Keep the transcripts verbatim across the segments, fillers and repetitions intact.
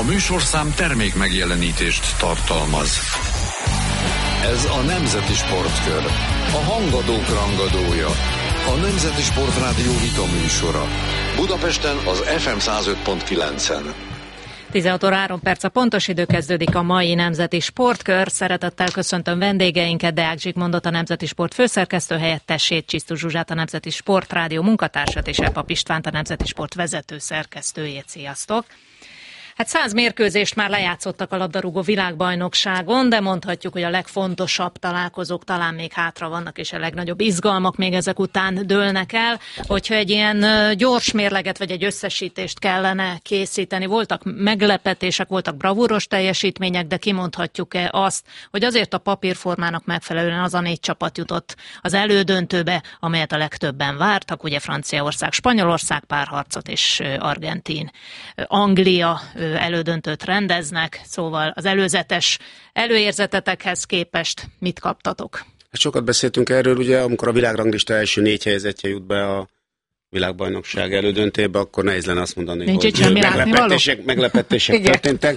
A műsorszám termék megjelenítést tartalmaz. Ez a Nemzeti Sportkör. A hangadók rangadója. A Nemzeti Sportrádió vita műsora. Budapesten az ef em száz öt pont kilencen. tizenhat óra három perc a pontos idő, kezdődik a mai Nemzeti Sportkör. Szeretettel köszöntöm vendégeinket, Deák Zsigmondot, a Nemzeti Sport főszerkesztő helyettesét, Csisztus Zsuzsát, a Nemzeti Sportrádió munkatársat, és Epap Istvánt, a Nemzeti Sport vezető szerkesztőjét. Sziasztok! Hát száz mérkőzést már lejátszottak a labdarúgó világbajnokságon, de mondhatjuk, hogy a legfontosabb találkozók talán még hátra vannak, és a legnagyobb izgalmak még ezek után dőlnek el. Hogyha egy ilyen gyors mérleget vagy egy összesítést kellene készíteni, voltak meglepetések, voltak bravúros teljesítmények, de kimondhatjuk-e azt, hogy azért a papírformának megfelelően az a négy csapat jutott az elődöntőbe, amelyet a legtöbben vártak, ugye Franciaország, Spanyolország párharcot és Argentín, Anglia elődöntőt rendeznek, szóval az előzetes előérzetetekhez képest mit kaptatok? Sokat beszéltünk erről, ugye, amikor a világranglista első négy helyezettje jut be a világbajnokság elődöntébe, akkor nehéz lenne azt mondani, nincs hogy meglepetések, meglepetések történtek.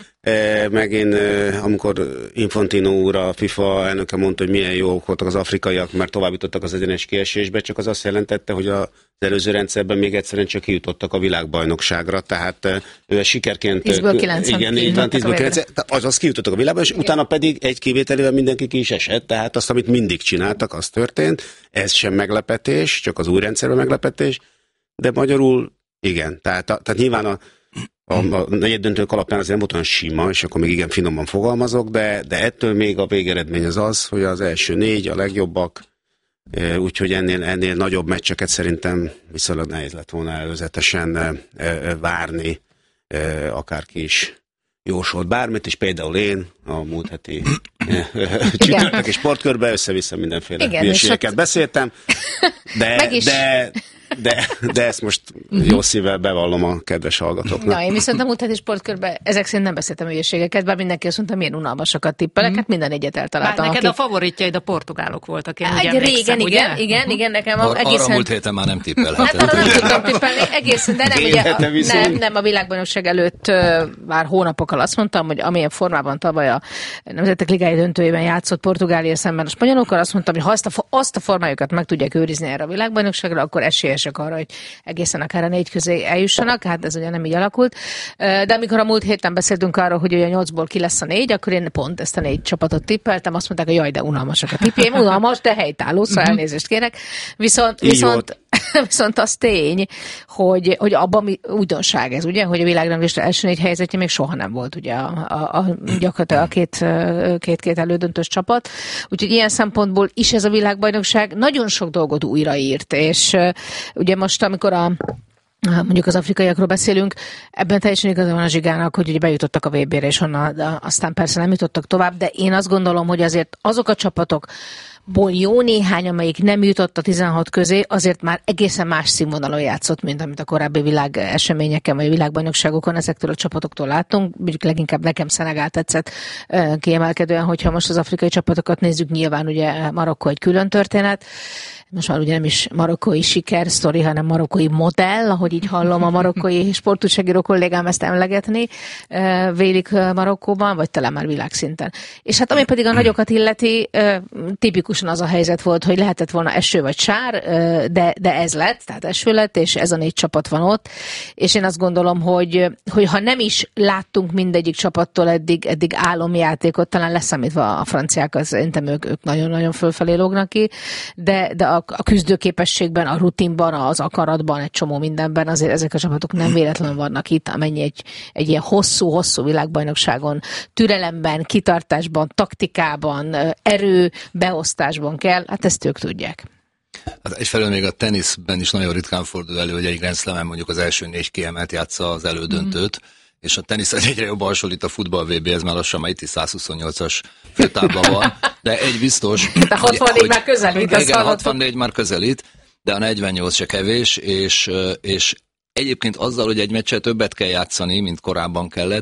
Meg én, amikor Infantino úr, a FIFA elnöke mondta, hogy milyen jók voltak az afrikaiak, mert tovább jutottak az egyenes kiesésbe, csak az azt jelentette, hogy az előző rendszerben még egyszerűen csak kijutottak a világbajnokságra, tehát ő sikerként... tízből kilencen. Igen, így van, tízből kilencen. Azaz kijutottak a világba, és igen. Utána pedig egy kivételével mindenki ki is esett, tehát azt, amit mindig csináltak, az történt. Ez sem meglepetés, csak az új rendszerben meglepetés, de magyarul igen. Tehát, tehát nyilván a A, a negyeddöntők alapján azért nem volt olyan sima, és akkor még igen finoman fogalmazok, de, de ettől még a végeredmény az az, hogy az első négy a legjobbak, úgyhogy ennél, ennél nagyobb meccseket szerintem viszonylag nehéz lett volna előzetesen várni, akárki is jósolt bármit, és például én a múlt heti csütörtöki sportkörben össze-vissza mindenféle hülyeségeket beszéltem, de... de De, de ezt most jó szívvel bevallom a kedves hallgatóknak. Na, én viszont a múlt heti sportkörben ezek szerint nem beszéltem hülyeségeket, bár mindenki azt mondta, milyen unalmasakat tippelek, mm. hát minden egyet eltaláltam. Bár neked akik... a favoritjaid a portugálok voltak, én ugye régen, ugye? igen, igen, igen, nekem Ar- egészen... Arra múlt héten már nem tippelhetem. Hát arra nem tudtam tippelni, egészen, de nem, ugye, a, nem, nem, a világbajnokság előtt már hónapokkal azt mondtam, hogy amilyen formában tavaly a Nemzetek Ligája döntőjében játszott Portugália szemben a spanyolokkal, azt mondtam, hogy ha azt a, azt a formájukat meg tudják őrizni erre a világbajnokságra, akkor esélyesek arra, hogy egészen akár a négy közé eljussanak, hát ez ugye nem így alakult. De amikor a múlt héten beszéltünk arról, hogy ugye nyolcból ki lesz a négy, akkor én pont ezt a négy csapatot tippeltem, azt mondták, hogy jaj, de unalmasak a tippjeim, unalmas, de helytálló, szóval elnézést kérek. Viszont, viszont, viszont az tény, hogy, hogy abban mi, újdonság ez, ugye, hogy a világranglista első négy helyzetje még soha nem volt, ugye, a, a, a, gyakorlatilag a két, két, két elődöntős csapat. Úgyhogy ilyen szempontból is ez a világbajnokság nagyon sok dolgot újraírt, és ugye most, amikor a mondjuk az afrikaiakról beszélünk, ebben teljesen igaza van a Zsigának, hogy ugye bejutottak a vé bére, és onnan aztán persze nem jutottak tovább, de én azt gondolom, hogy azért azok a csapatok, ból jó néhány, amelyik nem jutott a tizenhat közé, azért már egészen más színvonalon játszott, mint amit a korábbi világ eseményeken, vagy a világbajnokságokon ezektől a csapatoktól láttunk. Mondjuk leginkább nekem Szenegál tetszett kiemelkedően, hogyha most az afrikai csapatokat nézzük, nyilván ugye Marokkó egy külön történet. Most már ugye nem is marokkói sikersztori, hanem marokkói modell, ahogy így hallom a marokkói sportújságíró kollégám ezt emlegetni, vélik Marokkóban, vagy talán már világszinten. És hát ami pedig a nagyokat illeti, tipikusan az a helyzet volt, hogy lehetett volna eső vagy sár, de, de ez lett, tehát eső lett, és ez a négy csapat van ott. És én azt gondolom, hogy, hogy ha nem is láttunk mindegyik csapattól eddig, eddig álomjátékot, talán leszámítva a franciák, az szerintem ők, ők nagyon-nagyon fölfelé lógnak ki, de, de a, a küzdőképességben, a rutinban, az akaratban, egy csomó mindenben azért ezek a csapatok nem véletlenül vannak itt, amennyi egy, egy ilyen hosszú-hosszú világbajnokságon türelemben, kitartásban, taktikában, erő, beosztásban kell, hát ezt ők tudják. Hát egyfelől még a teniszben is nagyon ritkán fordul elő, hogy egy Grand Slamen mondjuk az első négy kiemelt játsza az elődöntőt, mm. és a tenisz egyre jobban hasonlít a futball vé béhez, mert lassan már itt is százhuszonnyolcas főtábla van, de egy biztos... De hatvannégy már közelít. Igen, hatvannégy már közelít, de a negyvennyolc se kevés, és, és egyébként azzal, hogy egy meccset többet kell játszani, mint korábban kellett,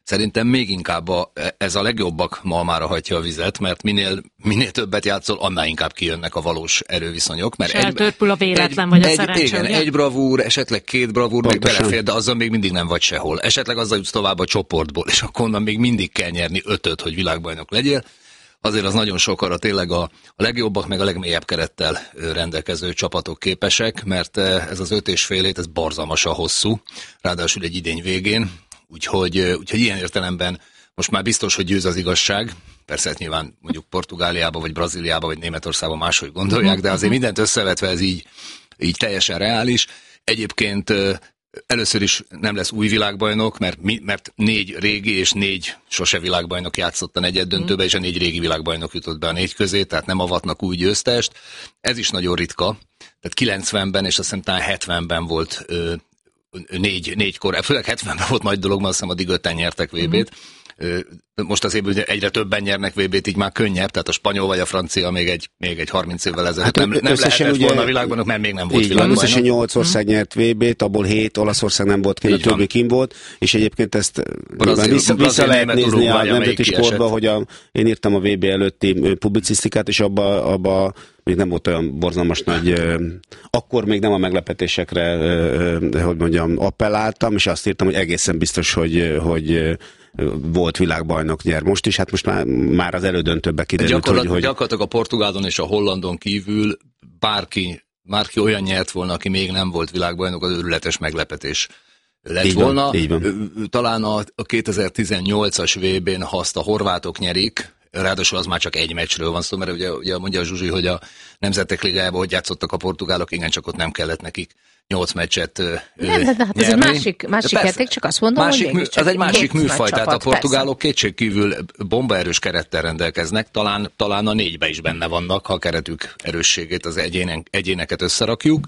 Szerintem még inkább a, ez a legjobbak malmára hagyja a vizet, mert minél, minél többet játszol, annál inkább kijönnek a valós erőviszonyok. Mert egy, eltörpül a véletlen, egy, vagy a egy, szerencsé. Igen, egy bravúr, esetleg két bravúr, meg belefér, de azzal még mindig nem vagy sehol. Esetleg azzal jutsz tovább a csoportból, és akkor onnan még mindig kell nyerni ötöt, hogy világbajnok legyél. Azért az nagyon sok, arra tényleg a, a legjobbak, meg a legmélyebb kerettel rendelkező csapatok képesek, mert ez az öt és fél hét, ez borzalmasan hosszú, ráadásul egy idény végén. Úgyhogy, úgyhogy ilyen értelemben most már biztos, hogy győz az igazság. Persze hát nyilván mondjuk Portugáliába, vagy Brazíliába, vagy Németországban máshogy gondolják, de azért mindent összevetve ez így, így teljesen reális. Egyébként először is nem lesz új világbajnok, mert, mi, mert négy régi és négy sose világbajnok játszott a negyeddöntőbe, és a négy régi világbajnok jutott be a négy közé, tehát nem avatnak új győztest. Ez is nagyon ritka. Tehát kilencvenben és azt hiszem talán hetvenben volt ö, négy, négykor, főleg hetvenben volt nagy dolog, mert azt hiszem addig öten nyertek vé bét. Mm. Most azért ugye egyre többen nyernek vé bét, így már könnyebb, tehát a spanyol vagy a francia még egy, még egy harminc évvel ezelőtt hát nem, nem lehetett volna a világbajnok, mert még nem volt világbajnok. Összesen nyolc ország nyert vé bét, abból hét Olaszország nem volt kint, a többi kim volt, és egyébként ezt Brazil, vissza, vissza lehet nézni a nemzeti sportba, hogy a, én írtam a vé bé előtti publicisztikát, és abba, abba még nem volt olyan borzalmas nagy, akkor még nem a meglepetésekre, hogy mondjam, appelláltam, és azt írtam, hogy egészen biztos, hogy, hogy volt világbajnok, nyer most is, hát most már, már az elődöntőbe kiderült, Gyakorlat, hogy, hogy... Gyakorlatilag a portugálon és a hollandon kívül bárki, bárki olyan nyert volna, aki még nem volt világbajnok, az őrületes meglepetés lett így volna. Van, így van. Talán a, a kétezer-tizennyolcas vé bén, ha azt a horvátok nyerik, ráadásul az már csak egy meccsről van szó, mert ugye, ugye mondja a Zsuzsi, hogy a Nemzetek Ligájában, hogy játszottak a portugálok, igen, csak ott nem kellett nekik nyolc meccset ö, Nem, de hát ez egy másik, másik játék, csak azt mondom, másik hogy mű, Ez egy másik műfaj, tehát a portugálok kétségkívül bombaerős kerettel rendelkeznek, talán, talán a négybe is benne vannak, ha a keretük erősségét, az egyének, egyéneket összerakjuk,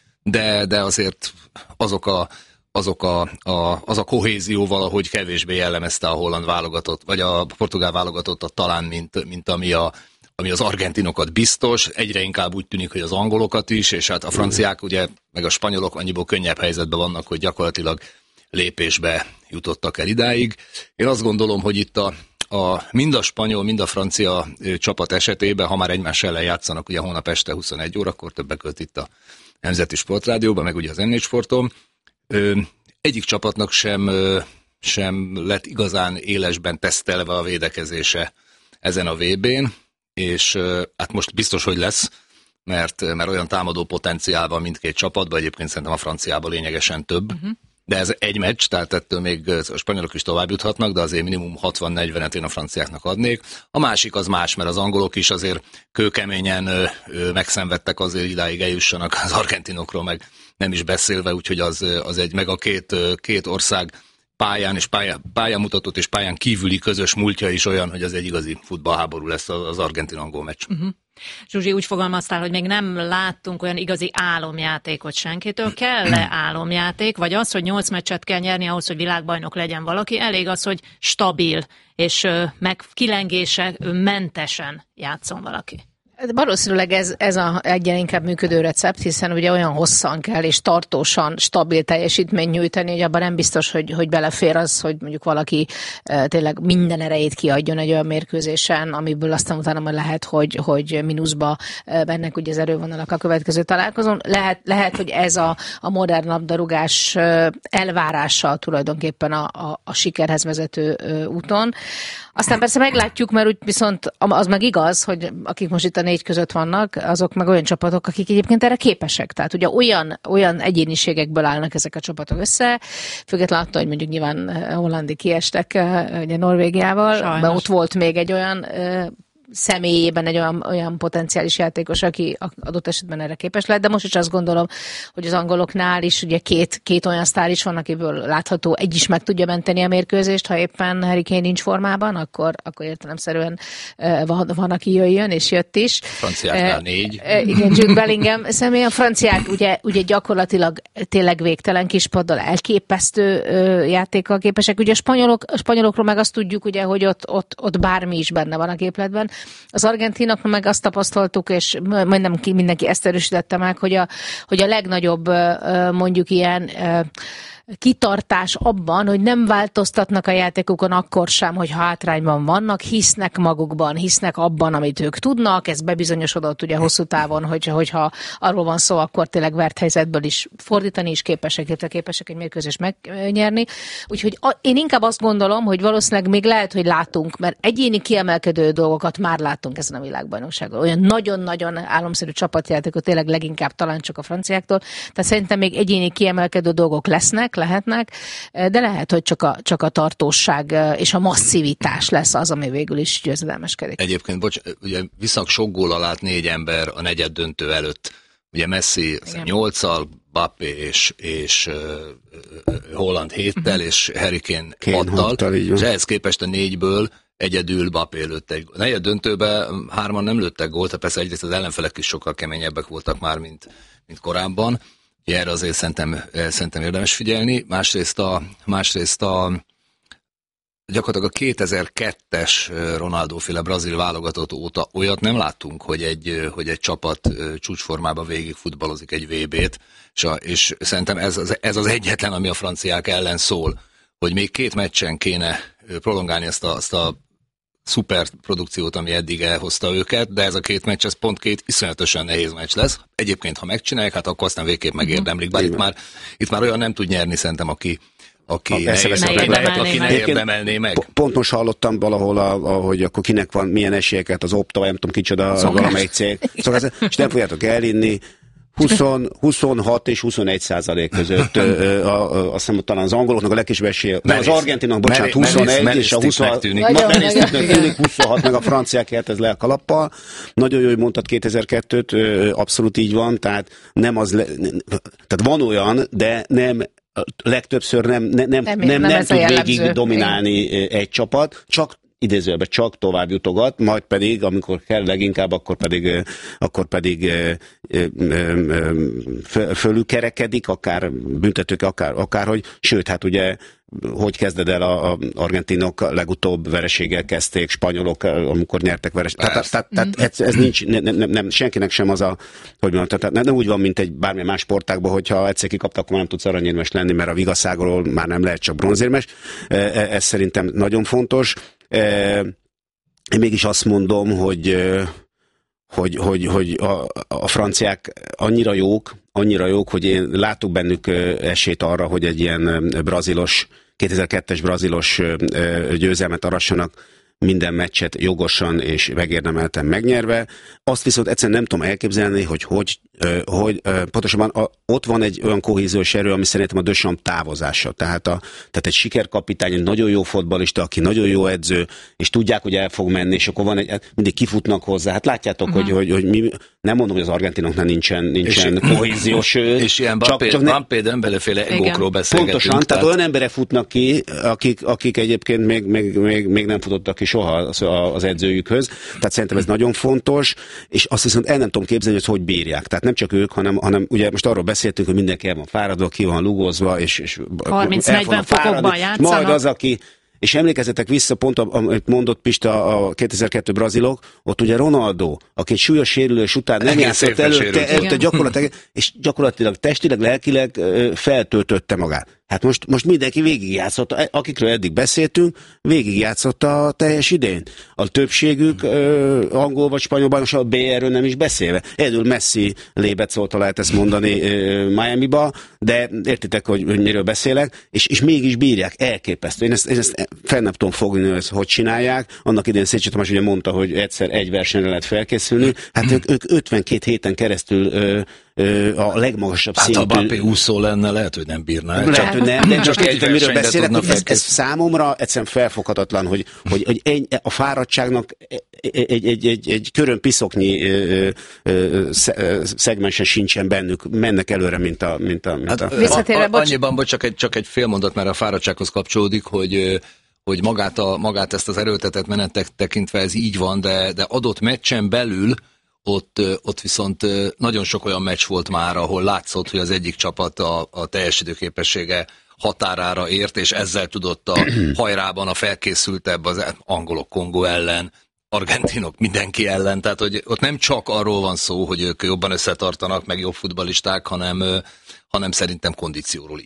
de, de azért azok a azok a, a, az a kohézió valahogy kevésbé jellemezte a holland válogatott, vagy a portugál válogatottat talán, mint, mint ami, a, ami az argentinokat biztos. Egyre inkább úgy tűnik, hogy az angolokat is, és hát a franciák, ugye, meg a spanyolok annyiból könnyebb helyzetben vannak, hogy gyakorlatilag lépésbe jutottak el idáig. Én azt gondolom, hogy itt a, a, mind a spanyol, mind a francia csapat esetében, ha már egymás ellen játszanak, ugye hónap este huszonegy órakor, többek között itt a Nemzeti Sportrádióban, meg ugye az em négy Sporton, Ö, egyik csapatnak sem, ö, sem lett igazán élesben tesztelve a védekezése ezen a vé bén, és ö, hát most biztos, hogy lesz, mert, mert olyan támadó potenciál van mindkét csapatban, egyébként szerintem a franciában lényegesen több, uh-huh. de ez egy meccs, tehát ettől még a spanyolok is tovább juthatnak, de azért minimum hatvan-negyvenet én a franciáknak adnék. A másik az más, mert az angolok is azért kőkeményen ö, ö, megszenvedtek azért idáig eljussanak az argentinokról, meg nem is beszélve, úgyhogy az, az egy, meg a két, két ország pályán és pályán, pályán mutatott és pályán kívüli közös múltja is olyan, hogy az egy igazi futballháború lesz az argentin-angol meccs. Uh-huh. Zsuzsi, úgy fogalmaztál, hogy még nem láttunk olyan igazi álomjátékot senkitől. Kell-e álomjáték, vagy az, hogy nyolc meccset kell nyerni ahhoz, hogy világbajnok legyen valaki? Elég az, hogy stabil és meg kilengése mentesen játszon valaki. Valószínűleg ez, ez a egyen inkább működő recept, hiszen ugye olyan hosszan kell és tartósan stabil teljesítményt nyújtani, hogy abban nem biztos, hogy, hogy belefér az, hogy mondjuk valaki e, tényleg minden erejét kiadjon egy olyan mérkőzésen, amiből aztán utána majd lehet, hogy, hogy mínuszba e, bennek ugye az erővonalak a következő találkozón. Lehet, lehet hogy ez a, a modern labdarúgás e, elvárása tulajdonképpen a, a, a sikerhez vezető e, úton. Aztán persze meglátjuk, mert úgy viszont az meg igaz, hogy akik most itt a négy között vannak, azok meg olyan csapatok, akik egyébként erre képesek. Tehát ugye olyan, olyan egyéniségekből állnak ezek a csapatok össze, függetlenül attól, hogy mondjuk nyilván hollandi kiestek ugye Norvégiával, de ott volt még egy olyan személyében egy olyan, olyan potenciális játékos, aki adott esetben erre képes lehet, de most is azt gondolom, hogy az angoloknál is ugye két, két olyan sztár is van, akiből látható, egy is meg tudja menteni a mérkőzést, ha éppen Harry Kane nincs formában, akkor, akkor értelemszerűen van, van, aki jöjjön, és jött is. Franciáknál négy. Igen, Jude Bellingham személy. A franciák ugye, ugye gyakorlatilag tényleg végtelen kispaddal elképesztő játékkal képesek. Ugye a spanyolok, a spanyolokról meg azt tudjuk, ugye, hogy ott, ott, ott bármi is benne van a képletben. Az argentinok meg azt tapasztaltuk, és majdnem mindenki ezt erősítette meg, hogy a, hogy a legnagyobb mondjuk ilyen kitartás abban, hogy nem változtatnak a játékokon akkor sem, hogy hátrányban vannak, hisznek magukban, hisznek abban, amit ők tudnak, ez bebizonyosodott ugye hosszú távon, hogy, hogyha arról van szó, akkor tényleg vert helyzetből is fordítani is képesek, illetve képesek egy mérkőzést megnyerni. Úgyhogy a, én inkább azt gondolom, hogy valószínűleg még lehet, hogy látunk, mert egyéni kiemelkedő dolgokat már látunk ezen a világbajnokságon. Olyan nagyon-nagyon álomszerű csapatjátékot tényleg leginkább talán csak a franciáktól. Tehát szerintem még egyéni kiemelkedő dolgok lesznek, lehetnek, de lehet, hogy csak a, csak a tartóság és a masszivitás lesz az, ami végül is győzedelmeskedik. Egyébként, bocs, ugye viszont sok góllal lát négy ember a negyed döntő előtt. Ugye Messi nyolccal, Mbappé és, és uh, uh, Holland héttel, uh-huh. és Harry Kane hattal, és ehhez képest a négyből egyedül Mbappé lőtt egy gólt. A negyed döntőben hárman nem lőttek gólt, persze egyrészt az ellenfelek is sokkal keményebbek voltak már, mint, mint korábban. Erre azért szerintem, szerintem érdemes figyelni. Másrészt a, másrészt a gyakorlatilag a kétezer-kettes Ronaldo-féle brazil válogatott óta olyat nem láttunk, hogy egy, hogy egy csapat csúcsformában végig futballozik egy vé bét, és, a, és szerintem ez az, ez az egyetlen, ami a franciák ellen szól, hogy még két meccsen kéne prolongálni ezt a, ezt a szuper produkciót, ami eddig elhozta őket, de ez a két meccs, ez pont két iszonyatosan nehéz meccs lesz. Egyébként, ha megcsinálják, hát akkor aztán végképp megérdemlik, bár itt már, itt már olyan nem tud nyerni szerintem, aki aki ne érdemelné meg. Pont most hallottam valahol, a, a, hogy akkor kinek van, milyen esélyeket az Opta, nem tudom kicsoda, valamelyik cég. Szóval, és nem fogjátok elinni. húsz, huszonhat és huszonegy százalék között, ö, ö, a, a, azt hiszem, talán az angoloknak a legkisebb esélye, az argentinok, bocsánat, huszonegy, és a huszonhat, huszonhat, meg a franciák ez le a kalappal. Nagyon jó, hogy mondtad kétezer-kettőt, abszolút így van, tehát nem az, le, tehát van olyan, de nem legtöbbször nem, nem, nem, nem, nem, nem tud végig dominálni egy csapat, csak idézőjelben csak tovább jutogat, majd pedig, amikor kell leginkább, akkor pedig, akkor pedig fölülkerekedik, akár büntetők, akár, akárhogy, sőt, hát ugye hogy kezded el a, a argentinok legutóbb vereséggel kezdték, spanyolok, amikor nyertek vereséggel. Tehát, tehát, tehát ez, ez nincs, nem, nem, nem, senkinek sem az a, hogy mondtam, tehát nem úgy van, mint egy bármilyen más sportágban, hogyha egyszer kikapta, akkor már nem tudsz aranyérmes lenni, mert a vigaszágról már nem lehet csak bronzérmes. Ez szerintem nagyon fontos. Én mégis azt mondom, hogy, hogy, hogy, hogy a, a franciák annyira jók, annyira jók, hogy én látok bennük esélyt arra, hogy egy ilyen brazilos, kétezer-kettes brazilos győzelmet arassanak, minden meccset jogosan és megérdemelten megnyerve. Azt viszont egyszerűen nem tudom elképzelni, hogy hogy, hogy pontosabban a, ott van egy olyan kohéziós erő, ami szerintem a Deschamps távozása. Tehát, a, tehát egy sikerkapitány, egy nagyon jó fotballista, aki nagyon jó edző, és tudják, hogy el fog menni, és akkor van egy, mindig kifutnak hozzá. Hát látjátok, uh-huh. hogy, hogy, hogy mi, nem mondom, hogy az argentinoknál nincsen, nincsen és kohéziós erő. És ilyen Mbappé Dembélé-féle egókról beszélgetünk. Pontosan, tehát olyan emberek futnak ki, akik, akik egyébként még, még, még, még nem futottak ki soha az, az edzőjükhöz. Tehát szerintem ez nagyon fontos, és azt viszont el nem tudom képzelni, hogy hogy bírják. Tehát nem csak ők, hanem, hanem ugye most arról beszéltünk, hogy mindenki el van fáradva, ki van lugozva, és, és harminc-negyven fokokban játszanak. Majd az, aki és emlékezzetek vissza, pont amit mondott Pista a kétezer-kettő brazilok, ott ugye Ronaldo, aki egy súlyos sérülés után nem játszott előtte, előtte gyakorlatilag, és gyakorlatilag testileg, lelkileg feltöltötte magát. Hát most, most mindenki végigjátszott, akikről eddig beszéltünk, végigjátszott a teljes idén. A többségük ö, angol vagy spanyol bajnokság, a bé erről nem is beszélve. Egyedül Messi lébecolta, lehet ezt mondani ö, Miamiba, de értitek, hogy, hogy miről beszélek, és, és mégis bírják, elképesztő. Én ezt, én ezt fel nem tudom fogni, hogy hogy csinálják. Annak idején Szécsi Tamás ugye mondta, hogy egyszer egy versenyre lehet felkészülni. Hát ők, ők ötvenkét héten keresztül ö, ö, a legmagasabb hát szintű... Hát ha Mbappé úszó lenne, lehet, hogy nem bírná. Lehet, hogy nem, de csak egy miről beszélek, hogy ez, ez számomra egyszerűen felfoghatatlan, hogy, hogy, hogy egy, a fáradtságnak egy, egy, egy, egy, egy körön piszoknyi ö, ö, szegmensen sincsen bennük, mennek előre, mint a... Mint a, mint hát, a... a, a annyiban, bocs, csak egy, csak egy fél mondat, mert a fáradtsághoz kapcsolódik, hogy hogy magát, a, magát ezt az erőltetett menetek tekintve ez így van, de, de adott meccsen belül Ott, ott viszont nagyon sok olyan meccs volt már, ahol látszott, hogy az egyik csapat a, a teljesítőképessége határára ért, és ezzel tudott a hajrában a felkészültebb az angolok Kongó ellen, argentinok mindenki ellen, tehát hogy ott nem csak arról van szó, hogy ők jobban összetartanak, meg jobb futballisták, hanem, hanem szerintem kondícióról is.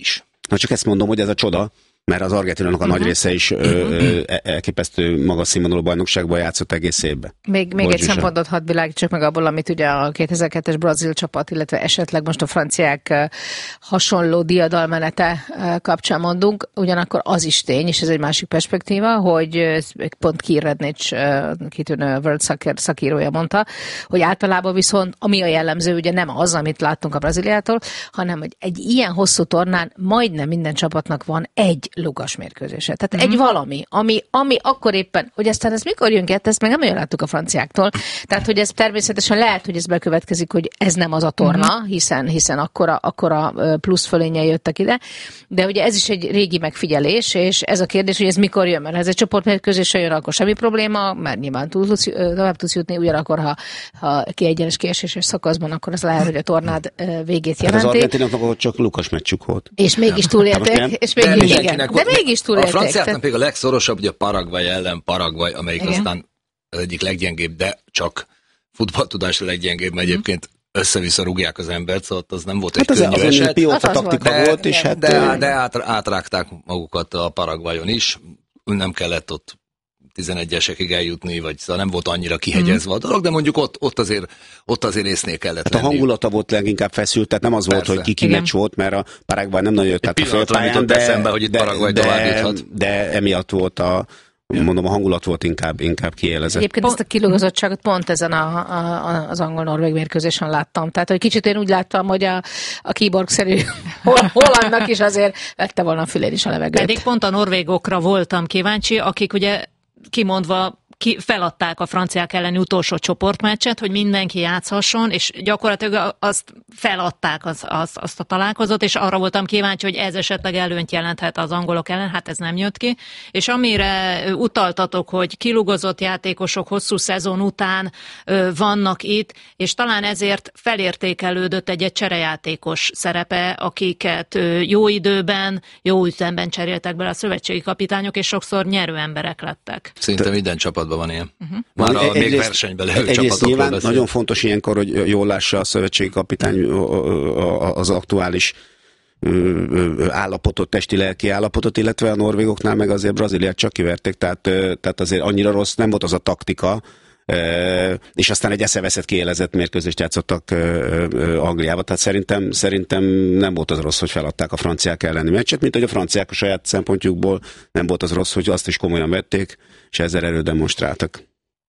Na csak ezt mondom, hogy ez a csoda, mert az argentinok a uh-huh. nagy része is ö, ö, elképesztő magas színvonalú bajnokságban játszott egész évben. Még, még egy szempontot hadd világítsak meg abból, amit ugye a kétezer-kettes brazil csapat, illetve esetleg most a franciák hasonló diadalmenete kapcsán mondunk, ugyanakkor az is tény, és ez egy másik perspektíva, hogy pont Keir Redknapp, kitűnő World Soccer szakírója mondta, hogy általában viszont ami a jellemző, ugye nem az, amit láttunk a Brazíliától, hanem hogy egy ilyen hosszú tornán majdnem minden csapatnak van egy lugas mérkőzése. Tehát mm-hmm. egy valami, ami, ami akkor éppen, hogy aztán ez mikor jön ki, ezt meg nem olyan láttuk a franciáktól. Tehát, hogy ez természetesen lehet, hogy ez bekövetkezik, hogy ez nem az a torna, mm-hmm. hiszen, hiszen akkora, akkora plusz fölényel jöttek ide, de ugye ez is egy régi megfigyelés, és ez a kérdés, hogy ez mikor jön, mert ha ez egy csoportmérkőzésre jön, akkor semmi probléma, mert nyilván túl tudsz, tovább tudsz jutni, ugyanakkor, ha, ha kiegyenes kieséses szakaszban, akkor az lehet, hogy a tornád végét jelenti. Hát az argentinoknak csak lukas meccsük volt. És mégis túlélték, és mégis igen. De mégis túlélték. A franciáknak még a legszorosabb, ugye a Paraguay ellen Paraguay, amelyik igen. aztán egyik leggyengébb, de csak futballtudás a leggyengébb, mert egyébként össze-vissza rúgják az embert, szóval az nem volt hát egy könnyű eset. Hát az a taktika de, volt, és hát... De, de át, átrágták magukat a Paraguayon is, nem kellett ott tizenegyesekig eljutni, vagy szóval nem volt annyira kihegyezve a dolog, de mondjuk ott, ott, azért, ott azért észnél kellett hát lenni. A hangulata volt leginkább feszült, tehát nem az Persze. volt, hogy ki meccs volt, mert a Paraguay nem nagyon jött át a félpályán, de, eszembe, hogy itt de, Paraguay de, de emiatt volt a mondom, a hangulat volt inkább, inkább kiélezett. Egyébként pont... ezt a kilugozottságot pont ezen a, a, az angol-norvég mérkőzésen láttam. Tehát, hogy kicsit én úgy láttam, hogy a, a kiborgszerű hollandnak is azért vette volna a fülén is a levegőt. Pedig pont a norvégokra voltam kíváncsi, akik ugye kimondva ki, feladták a franciák elleni utolsó csoportmeccset, hogy mindenki játszhasson, és gyakorlatilag azt feladták az, az, azt a találkozót, és arra voltam kíváncsi, hogy ez esetleg előnyt jelenthet az angolok ellen, hát ez nem jött ki. És amire utaltatok, hogy kilugozott játékosok hosszú szezon után ö, vannak itt, és talán ezért felértékelődött egy-egy cserejátékos szerepe, akiket ö, jó időben, jó üzemben cseréltek bele a szövetségi kapitányok, és sokszor nyerő emberek lettek. Szerintem minden csapat van ilyen. Uh-huh. Már a még versenyben levő csapatokról beszél. Nagyon fontos ilyenkor, hogy jól lássa a szövetségi kapitány az aktuális állapotot, testi-lelki állapotot, illetve a norvégoknál meg azért Brazíliát csak kiverték, tehát, tehát azért annyira rossz nem volt az a taktika, és aztán egy eszeveszett kiélezett mérkőzést játszottak Angliába, tehát szerintem, szerintem nem volt az rossz, hogy feladták a franciák elleni meccset, mint hogy a franciák a saját szempontjukból nem volt az rossz, hogy azt is komolyan vették, és ezzel erőt demonstráltak.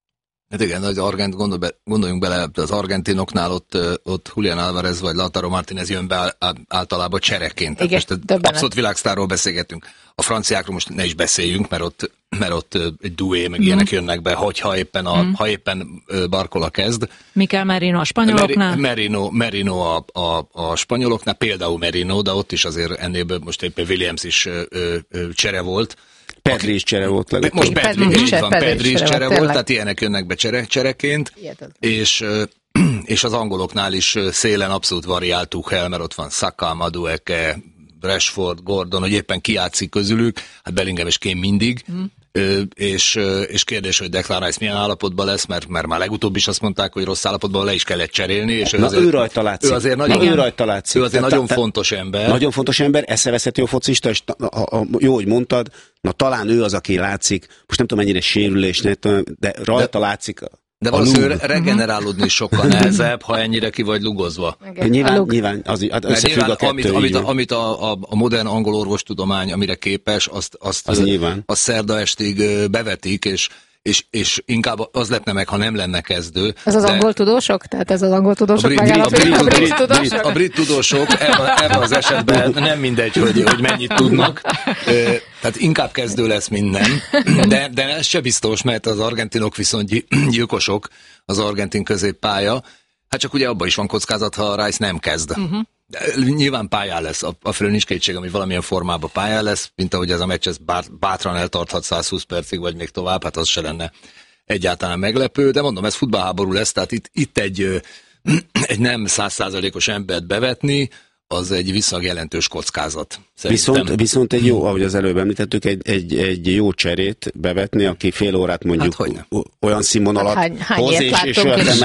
Hát igen, az argent, gondol be, gondoljunk bele, az argentinoknál ott, ott Julián Álvarez vagy Lautaro Martínez jön be általában csereként. Igen, most abszolút világsztárról beszélgetünk. A franciákról most ne is beszéljünk, mert ott, mert ott egy Doué, meg mm. ilyenek jönnek be, hogyha éppen, a, mm. ha éppen Barcola kezd. Mikel Merino a spanyoloknál? Merino, Merino a, a, a spanyoloknál, például Merino, de ott is azért ennél most éppen Williams is ö, ö, csere volt. Pedri is csere volt legalább. Most Pedri, Pedri, is, van, Pedri, Pedri is csere volt, volt tehát ilyenek jönnek be csere, csereként, és, és az angoloknál is szélen abszolút variált Tuchel, mert ott van Saka, Madueke, Rashford, Gordon, hogy éppen ki játszik közülük, hát Bellingham és Kane mindig, mm. Ö, és, és kérdés, hogy Declan Rice milyen állapotban lesz, mert, mert már legutóbb is azt mondták, hogy rossz állapotban le is kellett cserélni, és ő Na, azért, ő rajta látszik. Ő azért nagyon, ő rajta látszik. Ő azért nagyon te, fontos ember. Nagyon fontos ember, eszeveszett jó focista, és a, a, jó, hogy mondtad, na talán ő az, aki látszik, most nem tudom mennyire sérülés, de rajta de, látszik. De valószínűleg regenerálódni is sokkal nehezebb, ha ennyire ki vagy lugozva. Nyilván, nyilván az, az összefügg a kettő. Amit, amit, a, amit a, a, a modern angol orvostudomány, amire képes, azt, azt, az nyilván. azt szerda estig bevetik, és És, és inkább az lepne meg, ha nem lenne kezdő. Ez az angol tudósok? Tehát ez az angol tudósok megállapítják? A, a, brit, a, brit, a brit tudósok ebben, ebben az esetben nem mindegy, hogy, hogy mennyit tudnak. Tehát inkább kezdő lesz minden. De, de ez se biztos, mert az argentinok viszont gyilkosok, az argentin középpálya. Hát csak ugye abban is van kockázat, ha Rice nem kezd. Uh-huh. De nyilván pályán lesz, a, a fölön nincs kétség, ami valamilyen formában pályán lesz, mint ahogy ez a meccs ez bár, bátran eltarthat száz húsz percig, vagy még tovább, hát az se lenne egyáltalán meglepő, de mondom, ez futballháború lesz, tehát itt, itt egy, egy nem száz százalékos embert bevetni, az egy viszonylag jelentős kockázat. Viszont, viszont egy jó, ahogy az előbb említettük, egy, egy, egy jó cserét bevetni, aki fél órát mondjuk hát, olyan színvonalat hát hány, hány hoz, és, és olyat emel.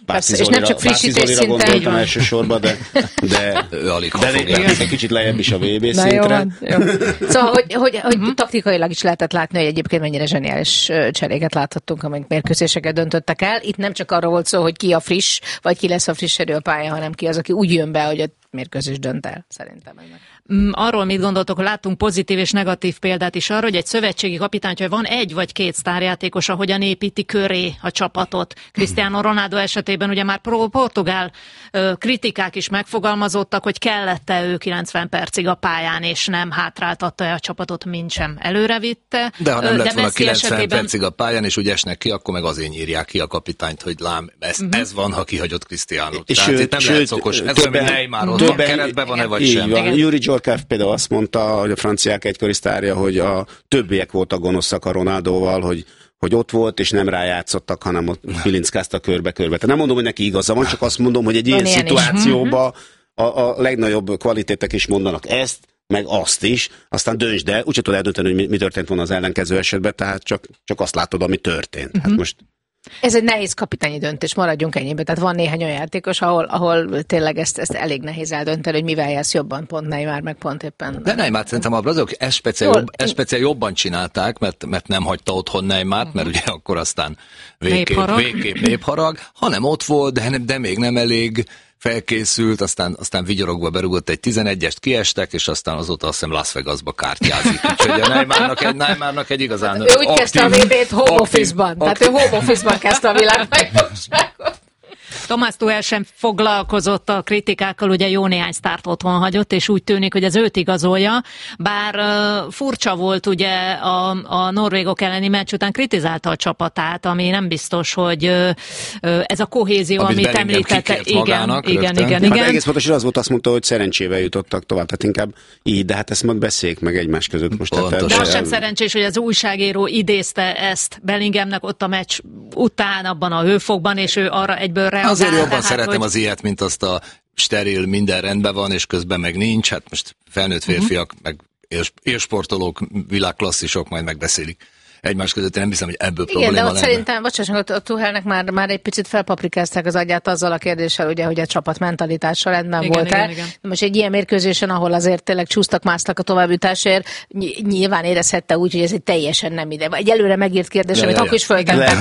Persze, és nem csak frissítés szinten. Gondoltam elsősorban, de, de, de egy kicsit lejjebb is a vé bé szintre. Jó, jó. Szóval, hogy, hogy, hogy uh-huh. taktikailag is lehetett látni, hogy egyébként mennyire zseniális cseréket láthattunk, amelyek mérkőzéseket döntöttek el. Itt nem csak arról volt szó, hogy ki a friss, vagy ki lesz a friss erőpálya, hanem ki az, aki úgy jön be, hogy a mérkőzés dönt el, szerintem ennek. Arról mit gondoltok, hogy láttunk pozitív és negatív példát is arra, hogy egy szövetségi kapitány, hogy van egy vagy két sztárjátékos, ahogyan építi köré a csapatot. Cristiano Ronaldo esetében ugye már portugál kritikák is megfogalmazottak, hogy kellett-e ő kilencven percig a pályán, és nem hátráltatta a csapatot, mint sem előrevitte. De ha nem lett volna kilencven esetében... percig a pályán, és úgy esnek ki, akkor meg azért nyírják ki a kapitányt, hogy lám, ez, uh-huh. ez van, ha kihagyott Cristianót. Tehát sőt, itt nem sőt, lehet szokos. Ez többen, olyan, mint Neymar, ott keretben van-e, vagy sem. Yuri Djorkaeff például azt mondta, hogy a franciák egykori sztárja, hogy a többiek voltak gonoszak a Ronaldóval, hogy hogy ott volt, és nem rájátszottak, hanem ott pilinckáztak körbe-körbe. Tehát nem mondom, hogy neki igaza van, csak azt mondom, hogy egy ilyen szituációban a, a legnagyobb kvalitétek is mondanak ezt, meg azt is, aztán döntsd el, úgyse tudod eldönteni, hogy mi, mi történt volna az ellenkező esetben, tehát csak, csak azt látod, ami történt. Hát uh-huh. most... Ez egy nehéz kapitányi döntés, maradjunk ennyibe. Tehát van néhány olyan játékos, ahol, ahol tényleg ezt, ezt elég nehéz eldönteni, hogy mivel jársz jobban, pont Neymar, meg pont éppen. De Neymar szerintem a brazilok ezt speciál, jobb, ezt speciál jobban csinálták, mert, mert nem hagyta otthon Neymart, mert ugye akkor aztán végképp népharag, végképp népharag hanem ott volt, de, de még nem elég felkészült, aztán, aztán vigyorogva berugott egy tizenegyest, kiestek, és aztán azóta azt hiszem Las Vegasba kártyázik. Úgyhogy a Neymarnak egy, Neymarnak egy igazán... Ő úgy kezdte a vé bét home office-ban, tehát ő home office-ban kezdte a világbajnokságot. Thomas Tuchel sem foglalkozott a kritikákkal, ugye jó néhány sztárt otthon hagyott, és úgy tűnik, hogy ez őt igazolja, bár uh, furcsa volt ugye a, a norvégok elleni meccs után kritizálta a csapatát, ami nem biztos, hogy uh, ez a kohézió, amit, amit említette. Igen, magának, igen, igen, igen, hát igen. egész pontosan az volt, azt mondta, hogy szerencsével jutottak tovább, tehát inkább így, de hát ezt majd beszéljék meg egymás között most. Tehát, de az sem szerencsés, hogy az újságíró idézte ezt Bellinghamnek ott a meccs után, abban a hőfokban, és ő arra egyből reagál. Azért jobban tehát, szeretem hogy... az ilyet, mint azt a steril, minden rendben van, és közben meg nincs. Hát most felnőtt férfiak, uh-huh. meg élsportolók, világklasszisok majd megbeszélik egymás között. Én nem hiszem, hogy ebből igen, probléma de ott lenne. szerintem, bocsánat, a Tuchelnek már, már egy picit felpaprikázták az agyát azzal a kérdéssel, ugye, hogy a csapat mentalitása rendben igen, volt-e. Igen, igen. Most egy ilyen mérkőzésen, ahol azért tényleg csúsztak, másztak a továbbjutásért, nyilván érezhette úgy, hogy ez egy teljesen nem ide. Egy előre megírt kérdés, ja, amit ja, akkor is föltettem.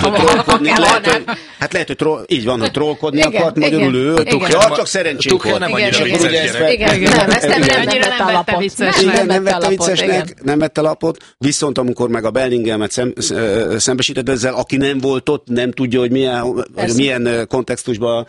Hát lehet, hogy troll, így van, hogy trollkodni akart, magyarul ő, Tuchel, csak szerencsénk volt. Nem annyira vicces gyerek. Nem, ezt nem vette a lapot. Igen, nem vette viccesnek, nem vette lapot, viszont amikor meg a Bellinghamet szembesített ezzel, aki nem volt ott, nem tudja, hogy milyen, hogy milyen kontextusban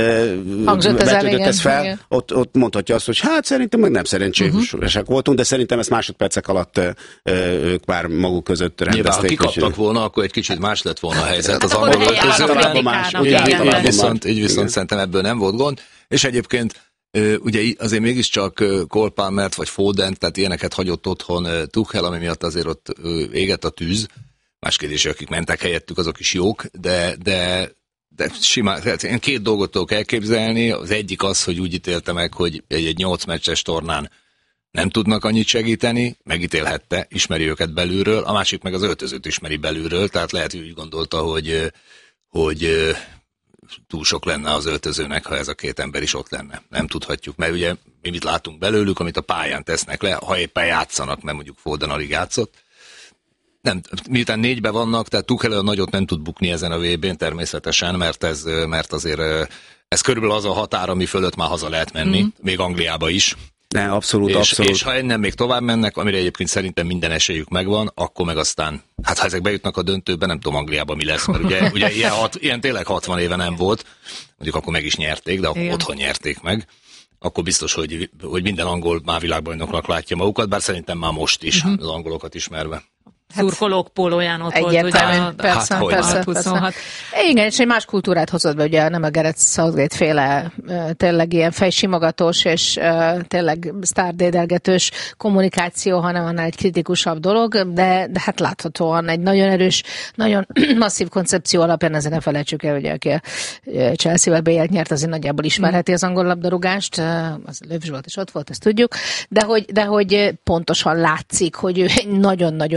vetődött ez fel, ott, ott mondhatja azt, hogy hát szerintem meg nem szerencsések uh-huh. voltunk, de szerintem ezt másodpercek alatt ők már maguk között rendezték. Nyilván, ha kikaptak volna, akkor egy kicsit más lett volna a helyzet az angol öltözőben. Viszont, így viszont szerintem ebből nem volt gond, és egyébként ugye azért mégiscsak Cole Palmert vagy Foden, tehát ilyeneket hagyott otthon Tuchel, ami miatt azért ott égett a tűz. Más kérdés, akik mentek helyettük, azok is jók, de, de, de simán, én két dolgot tudok elképzelni. Az egyik az, hogy úgy ítélte meg, hogy egy, egy nyolc meccses tornán nem tudnak annyit segíteni, megítélhette, ismeri őket belülről, a másik meg az öltözőt ismeri belülről, tehát lehet, hogy úgy gondolta, hogy, hogy túl sok lenne az öltözőnek, ha ez a két ember is ott lenne. Nem tudhatjuk, mert ugye mi mit látunk belőlük, amit a pályán tesznek le, ha éppen játszanak, mert mondjuk Foden alig játszott. Nem, miután négybe vannak, tehát Tuchel nagyot nem tud bukni ezen a vé bén természetesen, mert ez, mert azért ez körülbelül az a határ, ami fölött már haza lehet menni, mm. még Angliába is. Ne, abszolút, és, abszolút. És ha innen még tovább mennek, amire egyébként szerintem minden esélyük megvan, akkor meg aztán, hát ha ezek bejutnak a döntőbe, nem tudom Angliában mi lesz, mert ugye, ugye ilyen, hat, ilyen tényleg hatvan éve nem volt, mondjuk akkor meg is nyerték, de akkor otthon nyerték meg. Akkor biztos, hogy, hogy minden angol már világbajnoknak látja magukat, bár szerintem már most is, uh-huh. az angolokat ismerve. Szurkolók pólóján ott volt, ugye a, persze, hát, persze, persze. Igen, és egy más kultúrát hozott be, ugye nem a Gareth Southgate féle tényleg ilyen fejsimogatós és tényleg sztárdédelgetős kommunikáció, hanem annál egy kritikusabb dolog, de, de hát láthatóan egy nagyon erős, nagyon masszív koncepció alapján, ezzel ne felejtsük el, ugye, aki a Chelsea-vel bé el-t nyert, azért nagyjából ismerheti az angol labdarúgást, az Löw Zsolt is ott volt, ezt tudjuk, de hogy, de hogy pontosan látszik, hogy ő egy nagyon-nagyon megtervezett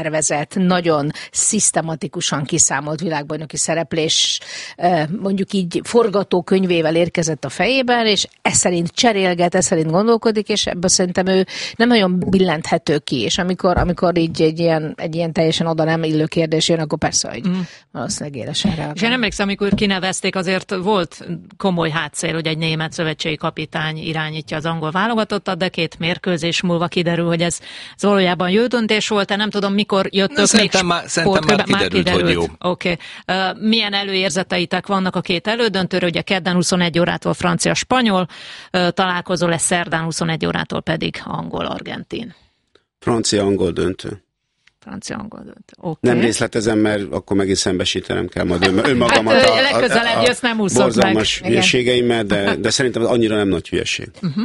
megtervezett, nagyon szisztematikusan kiszámolt világbajnoki szereplés mondjuk így forgatókönyvével érkezett a fejében, és ez szerint cserélget, ez szerint gondolkodik, és ebből szerintem ő nem nagyon billenthető ki, és amikor, amikor így egy ilyen, egy ilyen teljesen oda nem illő kérdés jön, akkor persze, hogy mm. valószínűleg élesen reagál. És én emlékszem, amikor kinevezték, azért volt komoly hátszél, hogy egy német szövetségi kapitány irányítja az angol válogatottat, de két mérkőzés múlva kiderül, hogy ez, ez valójában jó döntés volt, de nem tudom, mikor jöttök szerintem még már, sport, már, kiderült, már kiderült, hogy jó. Oké. Okay. Uh, milyen előérzeteitek vannak a két elődöntőre? Ugye kedden huszonegy órától francia-spanyol uh, találkozó lesz, szerdán huszonegy órától pedig angol-argentin. Francia-angol döntő. Francia-angol döntő. Okay. Nem részletezem, mert akkor megint szembesítenem kell majd ön, önmagamat hát, a, a, legközelebb jössz, nem úszod borzalmas meg. hülyeségeimmel, de, de szerintem annyira nem nagy hülyeség. Uh-huh.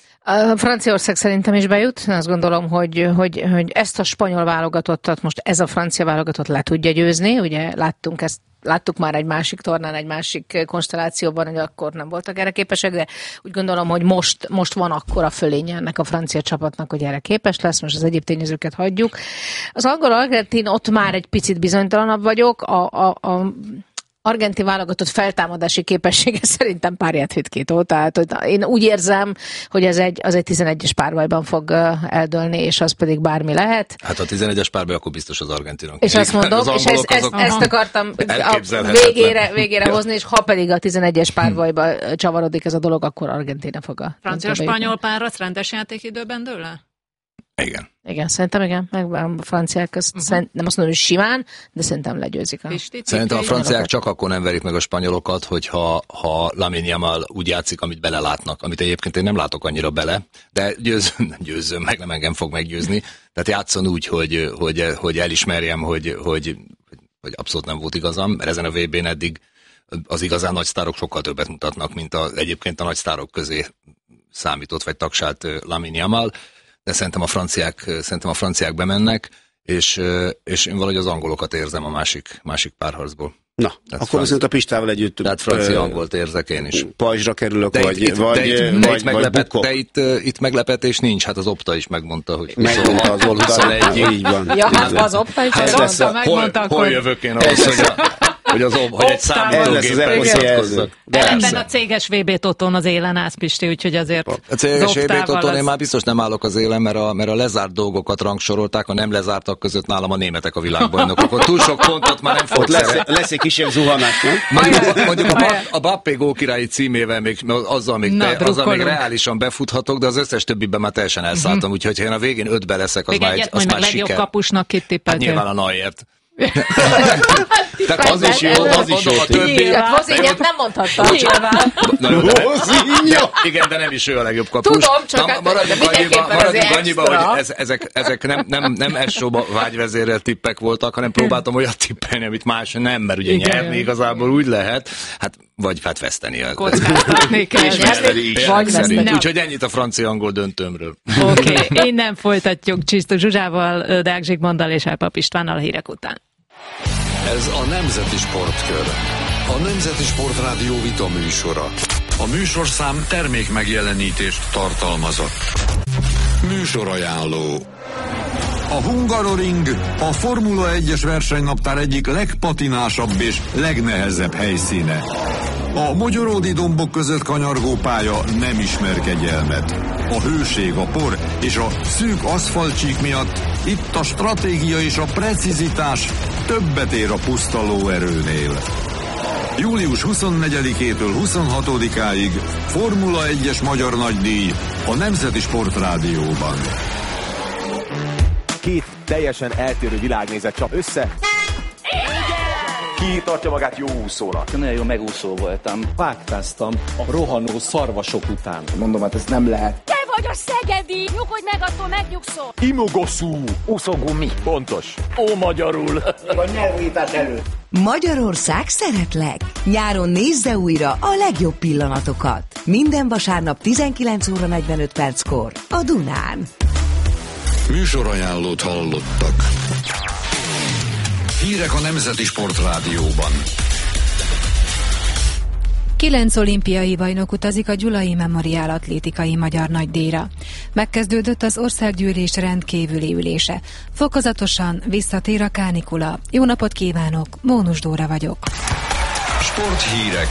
A Franciaország szerintem is bejut. Azt gondolom, hogy, hogy, hogy ezt a spanyol válogatottat most ez a francia válogatott le tudja győzni. Ugye láttunk ezt, láttuk már egy másik tornán, egy másik konstellációban, hogy akkor nem voltak erre képesek, de úgy gondolom, hogy most, most van akkora fölénye ennek a francia csapatnak, hogy erre képes lesz. Most az egyéb tényezőket hagyjuk. Az angol-argentin ott már egy picit bizonytalanabb vagyok. A, a, a argentin válogatott feltámadási képessége szerintem párját hűt két ó. Tehát hogy én úgy érzem, hogy ez egy, az egy tizenegyes párbajban fog eldőlni, és az pedig bármi lehet. Hát a tizenegyes párbaj akkor biztos az argentinok. És azt mondom, az és ez, ezt, ezt akartam a végére, végére hozni, és ha pedig a tizenegyes párbajba csavarodik ez a dolog, akkor Argentina fog a... Francia-spanyol párra rendes játékidőben dől le? Igen. Igen, szerintem igen, meg a franciák ezt uh-huh. szerint, nem azt mondom, hogy simán, de szerintem legyőzik. A... Szerintem a franciák csak akkor nem verik meg a spanyolokat, hogyha ha Lamine Yamal úgy játszik, amit belelátnak, amit egyébként én nem látok annyira bele, de győzöm, nem győzöm, meg nem engem fog meggyőzni. Tehát játszon úgy, hogy, hogy, hogy elismerjem, hogy, hogy, hogy abszolút nem volt igazam, mert ezen a vé bén eddig az igazán nagy sztárok sokkal többet mutatnak, mint a, egyébként a nagy sztárok közé számított vagy tagsált Lamine Yamal. De szerintem a franciák, szerintem a franciák bemennek, és, és én valahogy az angolokat érzem a másik, másik párharcból. Na, tehát akkor franc... viszont a Pistával együtt... Tehát francia-angolt érzek én is. Pajzsra kerülök, de vagy, itt, vagy, de itt, vagy, de vagy, itt meglepet, vagy De itt, itt meglepetés nincs, hát az Opta is megmondta, hogy... Megmondta az Opta, így van. Ja, hát az Opta is az Opta megmondta, hol, hol jövök én ahhoz, hogy, a, hogy, az, hogy egy számítógéppel mutatkozzak. Ebben a céges vé bé Totón az élen állsz, Pisti, úgyhogy azért a céges vé bé Totón az... én már biztos nem állok az élen, mert a, mert a lezárt dolgokat rangsorolták, a nem lezártak között nálam a németek a világbajnokok. Ott túl sok pontot már nem fog lesz, lesz egy kisebb zuhanás, nem? Mondjuk, mondjuk a, a Bappé gólkirályi címével még, azzal még, Na, te, azzal még reálisan befuthatok, de az összes többiben már teljesen elszálltam, uh-huh. úgyhogy ha én a végén ötbe leszek, az még már, egy, az már legjobb siker. Kapusnak kit tippeltél? Hát nyilván a Neuert. Tehát az is jó, az is jó. A többi... Vozinját nem mondhattam. Vozinja! Igen, de nem is ő a legjobb kapus. Tudom, csak Na, maradjunk annyiba, maradjunk annyiba, hogy ez, ezek, ezek nem, nem, nem S-showba vágyvezérelt tippek voltak, hanem próbáltam olyat tippelni, amit más nem, mert ugye igen, nyerni igazából úgy lehet, hát vagy hát veszteni. Kockáztatni kell. Vagy veszteni. Úgyhogy ennyit a francia-angol döntőmről. Oké, okay. Innen folytatjuk Csisztus Zsuzsával, Deák Zsigmonddal és Elpap Istvánnal a hírek után. Ez a Nemzeti Sportkör. A Nemzeti Sportrádió vita műsora. A műsorszám termék megjelenítést tartalmazott. Műsorajánló. A Hungaroring a Formula egyes versenynaptár egyik legpatinásabb és legnehezebb helyszíne. A mogyoródi dombok között kanyargó pálya nem ismer kegyelmet. A hőség, a por és a szűk aszfaltcsík miatt itt a stratégia és a precizitás többet ér a puszta lóerőnél. július huszonnegyedikétől huszonhatodikáig Formula egyes magyar nagydíj a Nemzeti Sportrádióban. Két teljesen eltérő világnézet csap össze. Ki tartja magát jó úszónak? Nagyon jó megúszó voltam. Vágtáztam a rohanó szarvasok után. Mondom, hát ez nem lehet. Te vagy a szegedi! Nyugodj meg, attól megnyugszol! Imogoszú! Úszógumi. Pontos. Ó, magyarul! Még a nyelvújítás előtt. Magyarország szeretlek! Nyáron nézze újra a legjobb pillanatokat. Minden vasárnap tizenkilenc óra negyvenöt perckor a Dunán. Műsorajánlót hallottak. Hírek a Nemzeti Sportrádióban. Kilenc olimpiai bajnok utazik a Gyulai Memoriál atlétikai magyar nagydíjra. Megkezdődött az országgyűlés rendkívüli ülése. Fokozatosan visszatér a kánikula. Jó napot kívánok, Mónus Dóra vagyok. Sporthírek.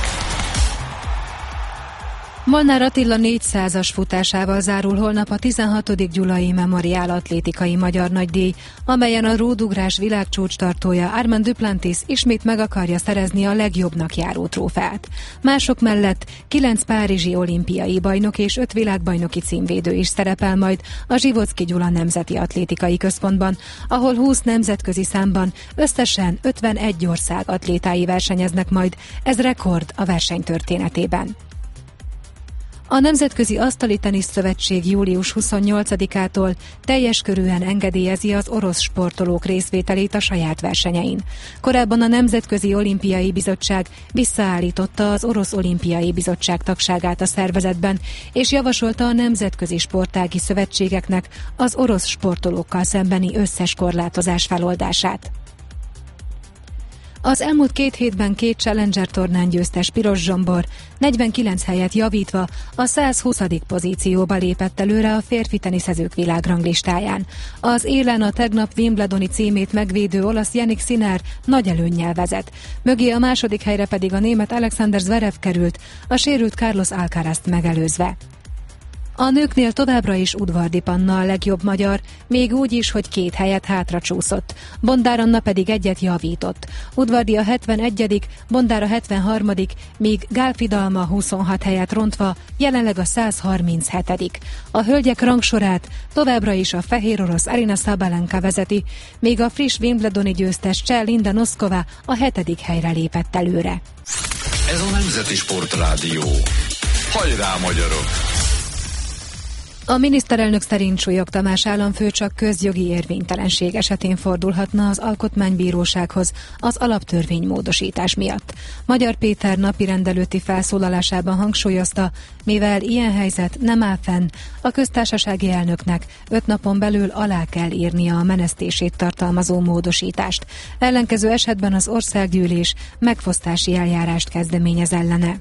Molnár Attila négyszázas futásával zárul holnap a tizenhatodik Gyulai Memoriál atlétikai magyar nagydíj, amelyen a ródugrás világcsúcs tartója Armand Duplantis ismét meg akarja szerezni a legjobbnak járó trófeát. Mások mellett kilenc párizsi olimpiai bajnok és öt világbajnoki címvédő is szerepel majd a Zsivocki Gyula Nemzeti Atlétikai Központban, ahol húsz nemzetközi számban összesen ötvenegy ország atlétái versenyeznek majd, ez rekord a verseny történetében. A Nemzetközi Asztali Tenisz Szövetség július huszonnyolcadikától teljes körűen engedélyezi az orosz sportolók részvételét a saját versenyein. Korábban a Nemzetközi Olimpiai Bizottság visszaállította az Orosz Olimpiai Bizottság tagságát a szervezetben, és javasolta a nemzetközi sportági szövetségeknek az orosz sportolókkal szembeni összes korlátozás feloldását. Az elmúlt két hétben két Challenger tornán győztes Piros Zsombor negyvenkilenc helyet javítva a százhuszadik pozícióba lépett előre a férfi teniszezők világranglistáján. Az élen a tegnap Wimbledoni címét megvédő olasz Jannik Sinner nagy előnnyel vezet. Mögé a második helyre pedig a német Alexander Zverev került, a sérült Carlos Alcarazt megelőzve. A nőknél továbbra is Udvardi Panna a legjobb magyar, még úgy is, hogy két helyet hátra csúszott. Bondár Anna pedig egyet javított. Udvardi a hetvenegyedik, Bondár a hetvenharmadik, míg Gálfi Dalma huszonhat helyet rontva jelenleg a százharminchetedik. A hölgyek rangsorát továbbra is a fehér orosz Arina Sabalenka vezeti, még a friss Wimbledoni győztes Cseh Linda Noskova a hetedik helyre lépett előre. Ez a Nemzeti Sportrádió. Hajrá, magyarok! A miniszterelnök szerint Súlyog Tamás államfő csak közjogi érvénytelenség esetén fordulhatna az Alkotmánybírósághoz az alaptörvény módosítás miatt. Magyar Péter napirendelőtti felszólalásában hangsúlyozta, mivel ilyen helyzet nem áll fenn, a köztársasági elnöknek öt napon belül alá kell írnia a menesztését tartalmazó módosítást. Ellenkező esetben az országgyűlés megfosztási eljárást kezdeményez ellene.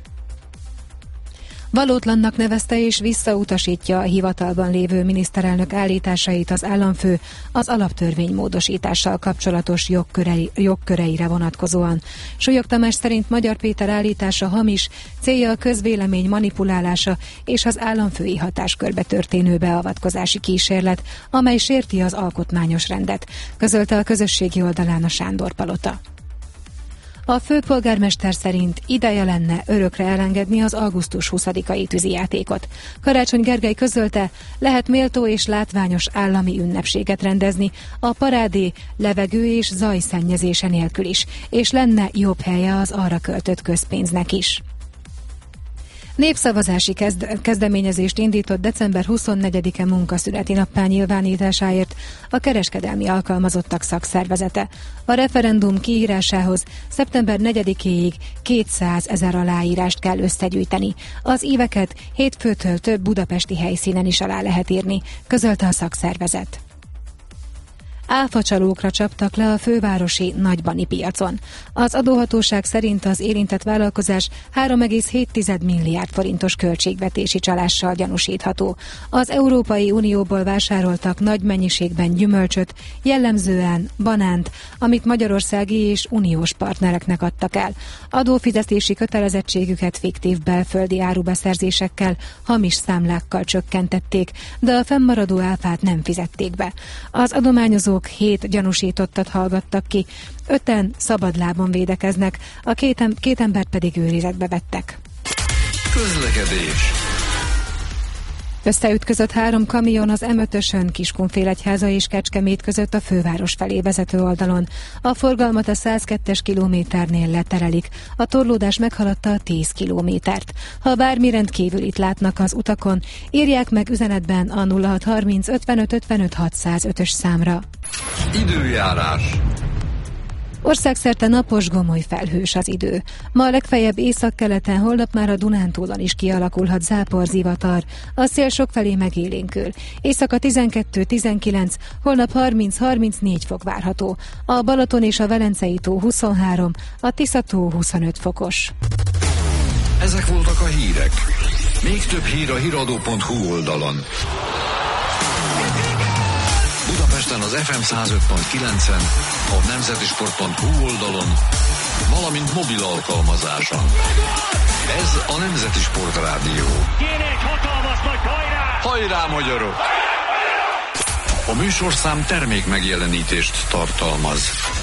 Valótlannak nevezte és visszautasítja a hivatalban lévő miniszterelnök állításait az államfő az alaptörvény módosítással kapcsolatos jogkörei, jogköreire vonatkozóan. Súlyog Tamás szerint Magyar Péter állítása hamis, célja a közvélemény manipulálása és az államfői hatáskörbe történő beavatkozási kísérlet, amely sérti az alkotmányos rendet, közölte a közösségi oldalán a Sándor Palota. A főpolgármester szerint ideje lenne örökre elengedni az augusztus huszadikai tűzijátékot. Karácsony Gergely közölte, lehet méltó és látványos állami ünnepséget rendezni a parádé levegő és zajszennyezése nélkül is, és lenne jobb helye az arra költött közpénznek is. Népszavazási kezd- kezdeményezést indított december huszonnegyedike munkaszüneti nappá nyilvánításáért a kereskedelmi alkalmazottak szakszervezete. A referendum kiírásához szeptember negyedikéig kétszázezer aláírást kell összegyűjteni. Az éveket hétfőtől több budapesti helyszínen is alá lehet írni, közölte a szakszervezet. Áfacsalókra csaptak le a fővárosi Nagybani piacon. Az adóhatóság szerint az érintett vállalkozás három egész hét milliárd forintos költségvetési csalással gyanúsítható. Az Európai Unióból vásároltak nagy mennyiségben gyümölcsöt, jellemzően banánt, amit magyarországi és uniós partnereknek adtak el. Adófizetési kötelezettségüket fiktív belföldi árubeszerzésekkel, hamis számlákkal csökkentették, de a fennmaradó áfát nem fizették be. Az adományozó hét gyanúsítottat hallgattak ki, öten szabadlábon védekeznek, a két, em- két embert pedig őrizetbe vettek. Közlekedés. Összeütközött három kamion az em ötösön Kiskunfélegyháza és Kecskemét között a főváros felé vezető oldalon. A forgalmat a százkettes kilométernél leterelik. A torlódás meghaladta a tíz kilométert. Ha bármi rendkívülit látnak az utakon, írják meg üzenetben a nulla hat harminc ötvenöt ötvenöt hatszázötös számra. Időjárás. Országszerte napos, gomoly felhős az idő. Ma a legfeljebb északkeleten, holnap már a Dunántúlon is kialakulhat záporzivatar. A szél sokfelé megélénkül. Éjszaka tizenkettő tizenkilenc, holnap harminc-harmincnégy fok várható. A Balaton és a Velencei tó huszonhárom, a Tisza-tó huszonöt fokos. Ezek voltak a hírek. Még több hír a híradó pont hu oldalon. Budapesten az ef em száz öt pont kilencen, a nemzetisport pont hu oldalon, valamint mobil alkalmazáson. Ez a Nemzeti Sport Rádió. Kéne egy hatalmas nagy hajrá! Hajrá, magyarok! A műsorszám termék megjelenítést tartalmaz.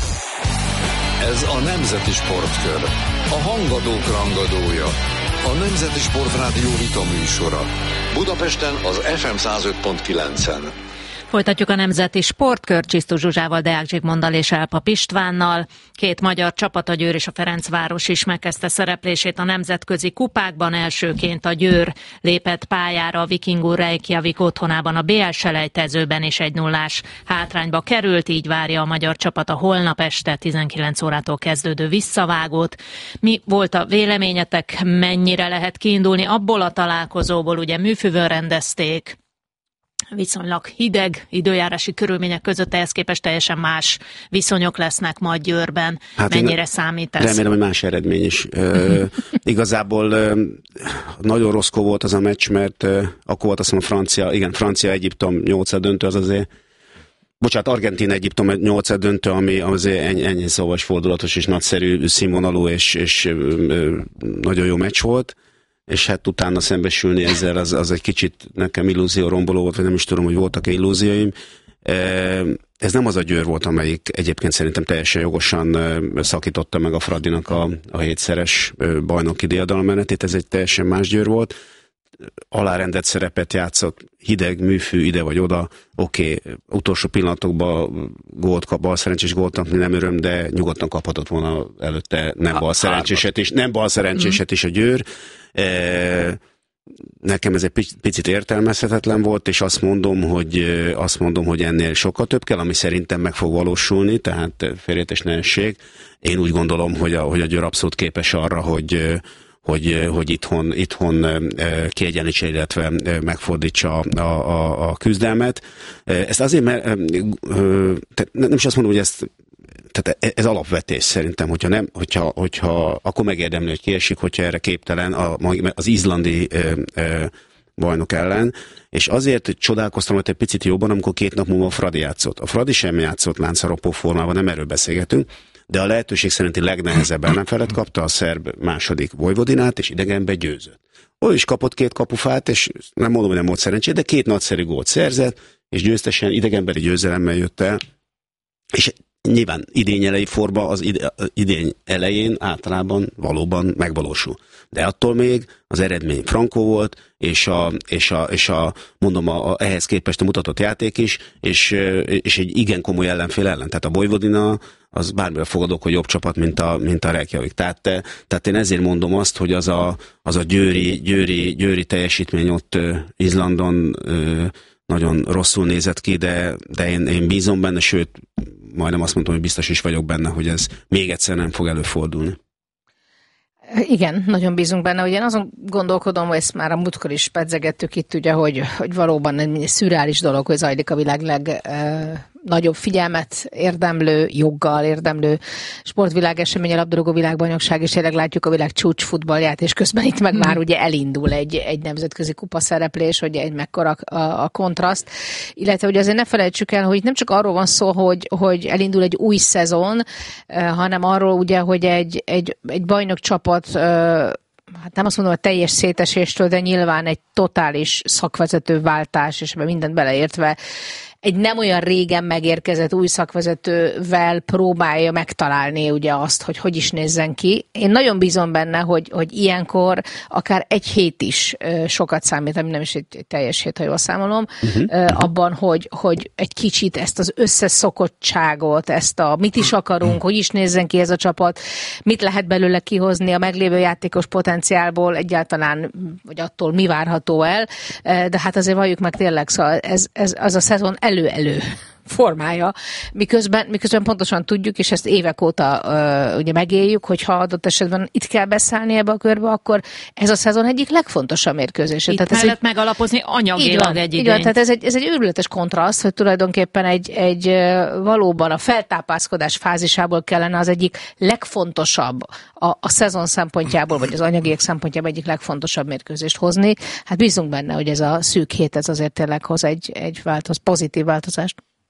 Ez a Nemzeti Sportkör, a hangadók rangadója, a Nemzeti Sport Rádió vita műsora. Budapesten az ef em száz öt pont kilencen. Folytatjuk a Nemzeti Sportkör Csisztus Zsuzsával, Deák Zsigmonddal és Elpap Istvánnal. Két magyar csapat, a Győr és a Ferencváros is megkezdte szereplését a nemzetközi kupákban. Elsőként a Győr lépett pályára a Vikingur Reykjavik otthonában a bé el selejtezőben, és egy nullás hátrányba került, így várja a magyar csapat a holnap este tizenkilenc órától kezdődő visszavágót. Mi volt a véleményetek, mennyire lehet kiindulni abból a találkozóból? Ugye műfűvön rendezték, viszonylag hideg időjárási körülmények között, ehhez képest teljesen más viszonyok lesznek majd Győrben. Hát mennyire számít ez? Remélem, hogy más eredmény is. Uh, igazából uh, nagyon rosszkó volt az a meccs, mert uh, akkor volt azt mondom Francia, igen, Francia-Egyiptom nyolcad döntő, az azért, bocsánat, Argentína-Egyiptom nyolcad döntő, ami azért ennyi, ennyi szóval fordulatos és nagyszerű színvonalú és, és uh, nagyon jó meccs volt. És hát utána szembesülni ezzel, az, az egy kicsit nekem illúzió romboló volt, vagy nem is tudom, hogy voltak-e illúzióim. Ez nem az a Győr volt, amelyik egyébként szerintem teljesen jogosan szakította meg a Fradinak a, a hétszeres bajnoki diadalommenetét, ez egy teljesen más Győr volt. Alárendelt szerepet játszott, hideg, műfű, ide vagy oda, oké, okay, utolsó pillanatokban gólt kap, bal szerencsés gólt kapni nem öröm, de nyugodtan kaphatott volna előtte nem bal szerencséset is, nem bal szerencséset is a Győr. E, nekem ez egy picit értelmezhetetlen volt, és azt mondom, hogy azt mondom, hogy ennél sokkal több kell, ami szerintem meg fog valósulni, tehát félreértés ne essék. Én úgy gondolom, hogy a, hogy a Győr abszolút képes arra, hogy hogy, hogy itthon, itthon kiegyenlítse, illetve megfordítsa a, a, a küzdelmet. Ezt azért, mert nem is azt mondom, hogy ezt, tehát ez alapvetés szerintem, hogyha nem, hogyha, hogyha akkor megérdemli, hogy kiesik, hogyha erre képtelen az izlandi bajnok ellen, és azért csodálkoztam, hogy egy picit jobban, amikor két nap múlva a Fradi játszott. A Fradi sem játszott láncaropó formában, nem erről beszélgetünk, de a lehetőség szerinti legnehezebb ellenfelet kapta, a szerb második Vojvodinát, és idegenbe győzött. Ő is kapott két kapufát, és nem mondom, hogy nem volt szerencsé, de két nagyszerű gólt szerzett, és győztesen idegenbeli győzelemmel jött el, és nyilván idény elejé forma az idény elején általában valóban megvalósul. De attól még az eredmény frankó volt, és a, és a, és a mondom, a, a, ehhez képest a mutatott játék is, és, és egy igen komoly ellenfél ellen. Tehát a Vojvodina az bármilyen fogadok, hogy jobb csapat, mint a, mint a Reykjavik. Tehát, tehát én ezért mondom azt, hogy az a, az a győri, győri, győri teljesítmény ott Izlandon nagyon rosszul nézett ki, de, de én, én bízom benne, sőt, majdnem azt mondtam, hogy biztos is vagyok benne, hogy ez még egyszer nem fog előfordulni. Igen, nagyon bízunk benne. Ugye én azon gondolkodom, hogy ezt már a múltkor is pedzegettük itt, ugye, hogy, hogy valóban egy szürreális dolog, hogy zajlik a világ legnagyobb figyelmet érdemlő, joggal érdemlő sportvilág esemény, a labdarúgó világbajnokság, és tényleg látjuk a világ csúcs futballját, és közben itt meg mm. már ugye elindul egy, egy nemzetközi kupa szereplés, hogy egy mekkora a, a kontraszt, illetve hogy azért ne felejtsük el, hogy nem csak arról van szó, hogy, hogy elindul egy új szezon, hanem arról ugye, hogy egy, egy, egy bajnok csapat, hát nem azt mondom, hogy teljes széteséstől, de nyilván egy totális szakvezető váltás, és ebben mindent beleértve egy nem olyan régen megérkezett új szakvezetővel próbálja megtalálni ugye azt, hogy hogy is nézzen ki. Én nagyon bízom benne, hogy, hogy ilyenkor akár egy hét is sokat számít, ami nem is egy teljes hét, ha jól számolom, uh-huh. abban, hogy, hogy egy kicsit ezt az összeszokottságot, ezt a mit is akarunk, hogy is nézzen ki ez a csapat, mit lehet belőle kihozni a meglévő játékos potenciálból egyáltalán, vagy attól mi várható el, de hát azért valljuk meg tényleg, szóval ez, ez az a szezon elő-elő formája, miközben, miközben pontosan tudjuk, és ezt évek óta uh, ugye megéljük, hogy ha adott esetben itt kell beszállni ebbe a körbe, akkor ez a szezon egyik legfontosabb mérkőzése. Itt tehát mellett egy, megalapozni anyagilag egy igényt. Igen, tehát ez egy, ez egy őrületes kontraszt, hogy tulajdonképpen egy, egy valóban a feltápászkodás fázisából kellene az egyik legfontosabb a, a szezon szempontjából, vagy az anyagiek szempontjából egyik legfontosabb mérkőzést hozni. Hát bízunk benne, hogy ez a szűk hét ez azért tényleg hoz egy, egy változ, pozitív változást.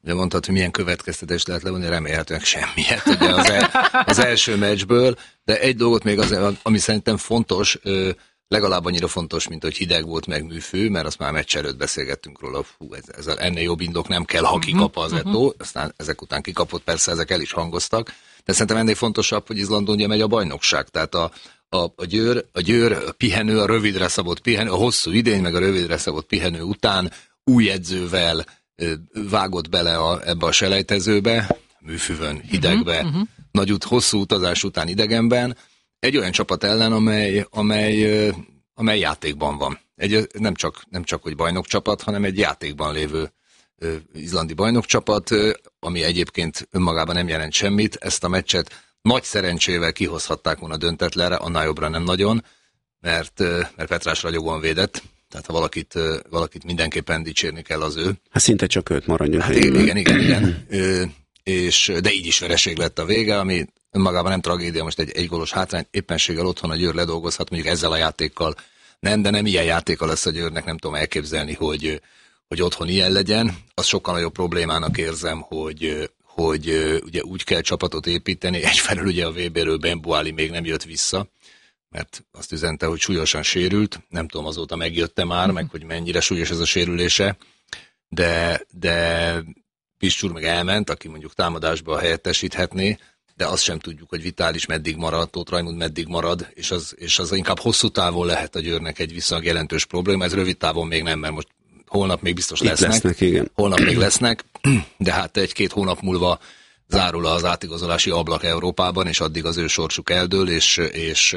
Ugye mondtad, hogy milyen következtetést lehet levonni, remélhetően semmiet ugye az, el, az első meccsből, de egy dolgot még az, ami szerintem fontos, legalább annyira fontos, mint hogy hideg volt meg műfő, mert azt már meccs előtt beszélgettünk róla, hú, ez, ez ennél jobb indok nem kell, ha kikap az Eto'o, aztán ezek után kikapott, persze ezek el is hangoztak, de szerintem ennél fontosabb, hogy Izlandon ugye megy a bajnokság, tehát a, a, a, győr, a győr, a pihenő, a rövidre szabott pihenő, a hosszú idény, meg a rövidre szabott pihenő után új edzővel vágott bele a, ebbe a selejtezőbe, műfüvön, hidegbe, uh-huh, uh-huh. nagy út, hosszú utazás után idegenben, egy olyan csapat ellen, amely, amely, amely játékban van. Egy, nem, csak, nem csak, hogy bajnokcsapat, hanem egy játékban lévő izlandi bajnokcsapat, ami egyébként önmagában nem jelent semmit. Ezt a meccset nagy szerencsével kihozhatták volna döntetlenre, annál jobbra nem nagyon, mert, mert Petrás ragyogóan védett. Tehát ha valakit, valakit mindenképpen dicsérni kell, az ő. Hát szinte csak őt maradjon. Hát igen, igen, igen. igen. Ö, és, de így is vereség lett a vége, ami önmagában nem tragédia, most egy egygólos hátrány, éppenséggel otthon a Győr ledolgozhat, mondjuk ezzel a játékkal nem, de nem ilyen játéka lesz a Győrnek, nem tudom elképzelni, hogy, hogy otthon ilyen legyen. Az sokkal nagyobb problémának érzem, hogy, hogy ugye úgy kell csapatot építeni, egyfelől ugye a vé béről Ben Boali még nem jött vissza, mert azt üzente, hogy súlyosan sérült, nem tudom azóta megjötte már, mm. meg hogy mennyire súlyos ez a sérülése, de, de Piscsúr meg elment, aki mondjuk támadásba helyettesíthetné, de azt sem tudjuk, hogy Vitális meddig marad, Tóth Rajmund meddig marad, és az, és az inkább hosszú távon lehet a Győrnek egy viszonylag jelentős probléma, ez rövid távon még nem, mert most holnap még biztos lesznek, lesznek igen. holnap még lesznek, de hát egy-két hónap múlva zárul az átigazolási ablak Európában, és addig az ő sorsuk eldől, és, és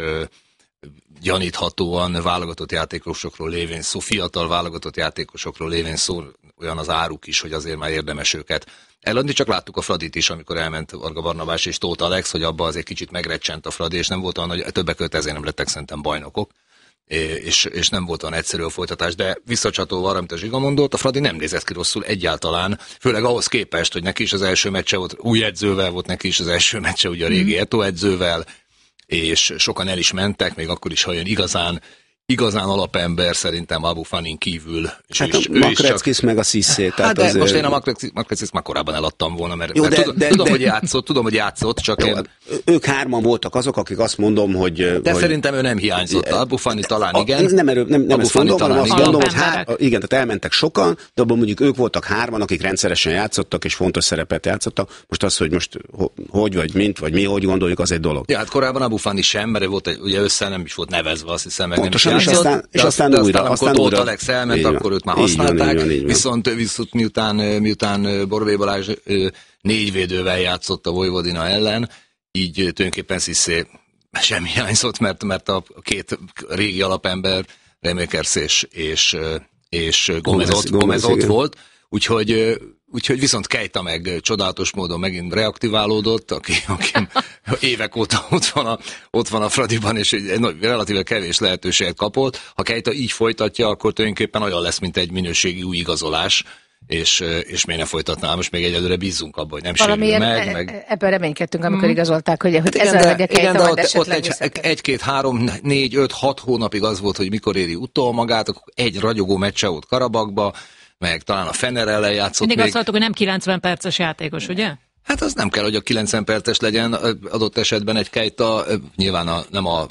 gyaníthatóan válogatott játékosokról lévén szó, fiatal válogatott játékosokról lévén szó, olyan az áruk is, hogy azért már érdemes őket eladni, csak láttuk a Fradit is, amikor elment Varga Barnabás és Tóth Alex, hogy abba az egy kicsit megrecsent a Fradi, és nem volt olyan, hogy többek között ezért nem lettek szerintem bajnokok, és, és nem volt olyan egyszerű a folytatás, de visszacsatolva arra, amit a Zsiga mondott, a Fradi nem nézett ki rosszul egyáltalán, főleg ahhoz képest, hogy neki is az első meccse volt, új edzővel volt neki is az első meccse, ugye a régi Eto'o edzővel, és sokan el is mentek, még akkor is, ha jön igazán, igazán alapember szerintem Abu Fanin kívül. És hát is, a Makreckis meg a Cissé. Hát de most én a Makreckis már korábban eladtam volna, mert, jó, mert de, tudom, de, tudom, de, hogy játszott, tudom, hogy játszott, csak jó, én... Ők hárman voltak azok, akik azt mondom, hogy... De hogy, szerintem ő nem hiányzott. Abu Fani talán igen. Nem, erő, nem, nem ezt mondom, hanem azt mondom, hogy hár, igen, tehát elmentek sokan, de abban mondjuk ők voltak hárman, akik rendszeresen játszottak, és fontos szerepet játszottak. Most az, hogy most hogy, vagy mint, vagy mi, hogy gondoljuk, az egy dolog. Ja, hát korábban Abu Fani sem, mert volt egy, ugye össze nem is volt nevezve, azt hiszem, meg pontosan, nem is játszott. És aztán, és aztán, aztán újra. Aztán amikor Tóth Alex elment, akkor őt már használták. Így van, így van, viszont, viszont miután, miután Borbély Balázs négy védővel játszott a Vojvodina ellen, így tulajdonképpen Cissé sem hiányzott, mert, mert a két régi alapember, Remékers és, és, és Gomez, Gomez, ott, Gomez, Gomez ott volt, úgyhogy, úgyhogy viszont Keita meg csodálatos módon megint reaktiválódott, aki, aki évek óta ott van, a, ott van a Fradiban, és egy relatíve kevés lehetőséget kapott. Ha Keita így folytatja, akkor tulajdonképpen olyan lesz, mint egy minőségi új igazolás, és, és miért ne folytatnál, most még egyelőre bízzunk abban, hogy nem sérül meg. meg... Ebben reménykedtünk, amikor mm. igazolták, hogy, hogy hát ezzel legyen Keita, majd ott, ott egy, egy-két, három, négy, öt, hat hónapig az volt, hogy mikor éri utol magát, akkor egy ragyogó meccse volt Karabakba, meg talán a Fener ellen játszott. Mindig még... azt mondtuk, hogy nem kilencven perces játékos, ugye? Hát az nem kell, hogy a kilencven perces legyen, adott esetben egy Keita, nyilván a, nem a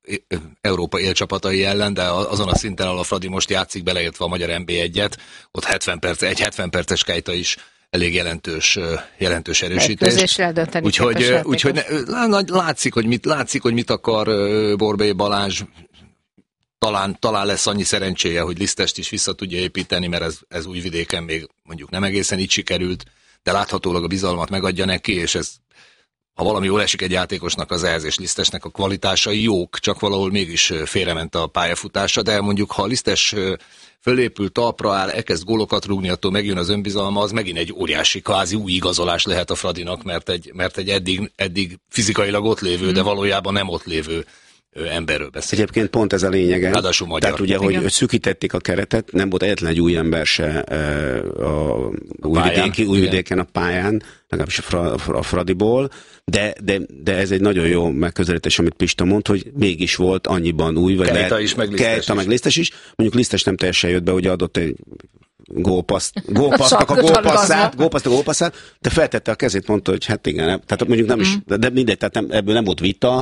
Európa élcsapatai ellen, de azon a szinten, ahol a Fradi most játszik, beleértve a magyar en bé egyet, ott hetven perc, egy hetven perces Keita is elég jelentős, jelentős erősítés. Úgyhogy, úgyhogy ne, látszik, hogy mit, látszik, hogy mit akar Borbély Balázs. Talán, talán lesz annyi szerencséje, hogy Lisztest is vissza tudja építeni, mert ez, ez Újvidéken még mondjuk nem egészen így sikerült, de láthatólag a bizalmat megadja neki, és ez, ha valami jól esik egy játékosnak, az ez, és Lisztesnek a kvalitásai jók, csak valahol mégis félrement a pályafutása, de mondjuk ha Lisztes fölépül, talpra áll, elkezd gólokat rúgni, attól megjön az önbizalma, az megint egy óriási, kvázi új igazolás lehet a Fradinak, mert egy, mert egy eddig, eddig fizikailag ott lévő, de valójában nem ott lévő emberről beszél. Egyébként pont ez a lényege. Ráadásul magyar. Tehát ugye, hogy, hogy szűkítették a keretet, nem volt egyetlen egy új ember se a, a újvidéki, újvidéken a pályán, legalábbis a, fra, a Fradiból, de, de, de ez egy nagyon jó megközelítés, amit Pista mond, hogy mégis volt annyiban új, vagy Keita lehet, is, meg Lisztes Keita, meg Lisztes is. Mondjuk Lisztes nem teljesen jött be, ugye adott egy gólpaszt, gólpasztnak a gólpasszát, gólpasztnak a gólpasszát, de feltette a kezét, mondta, hogy hát igen, tehát mondjuk nem is, de mindegy, tehát nem, ebből nem volt vita.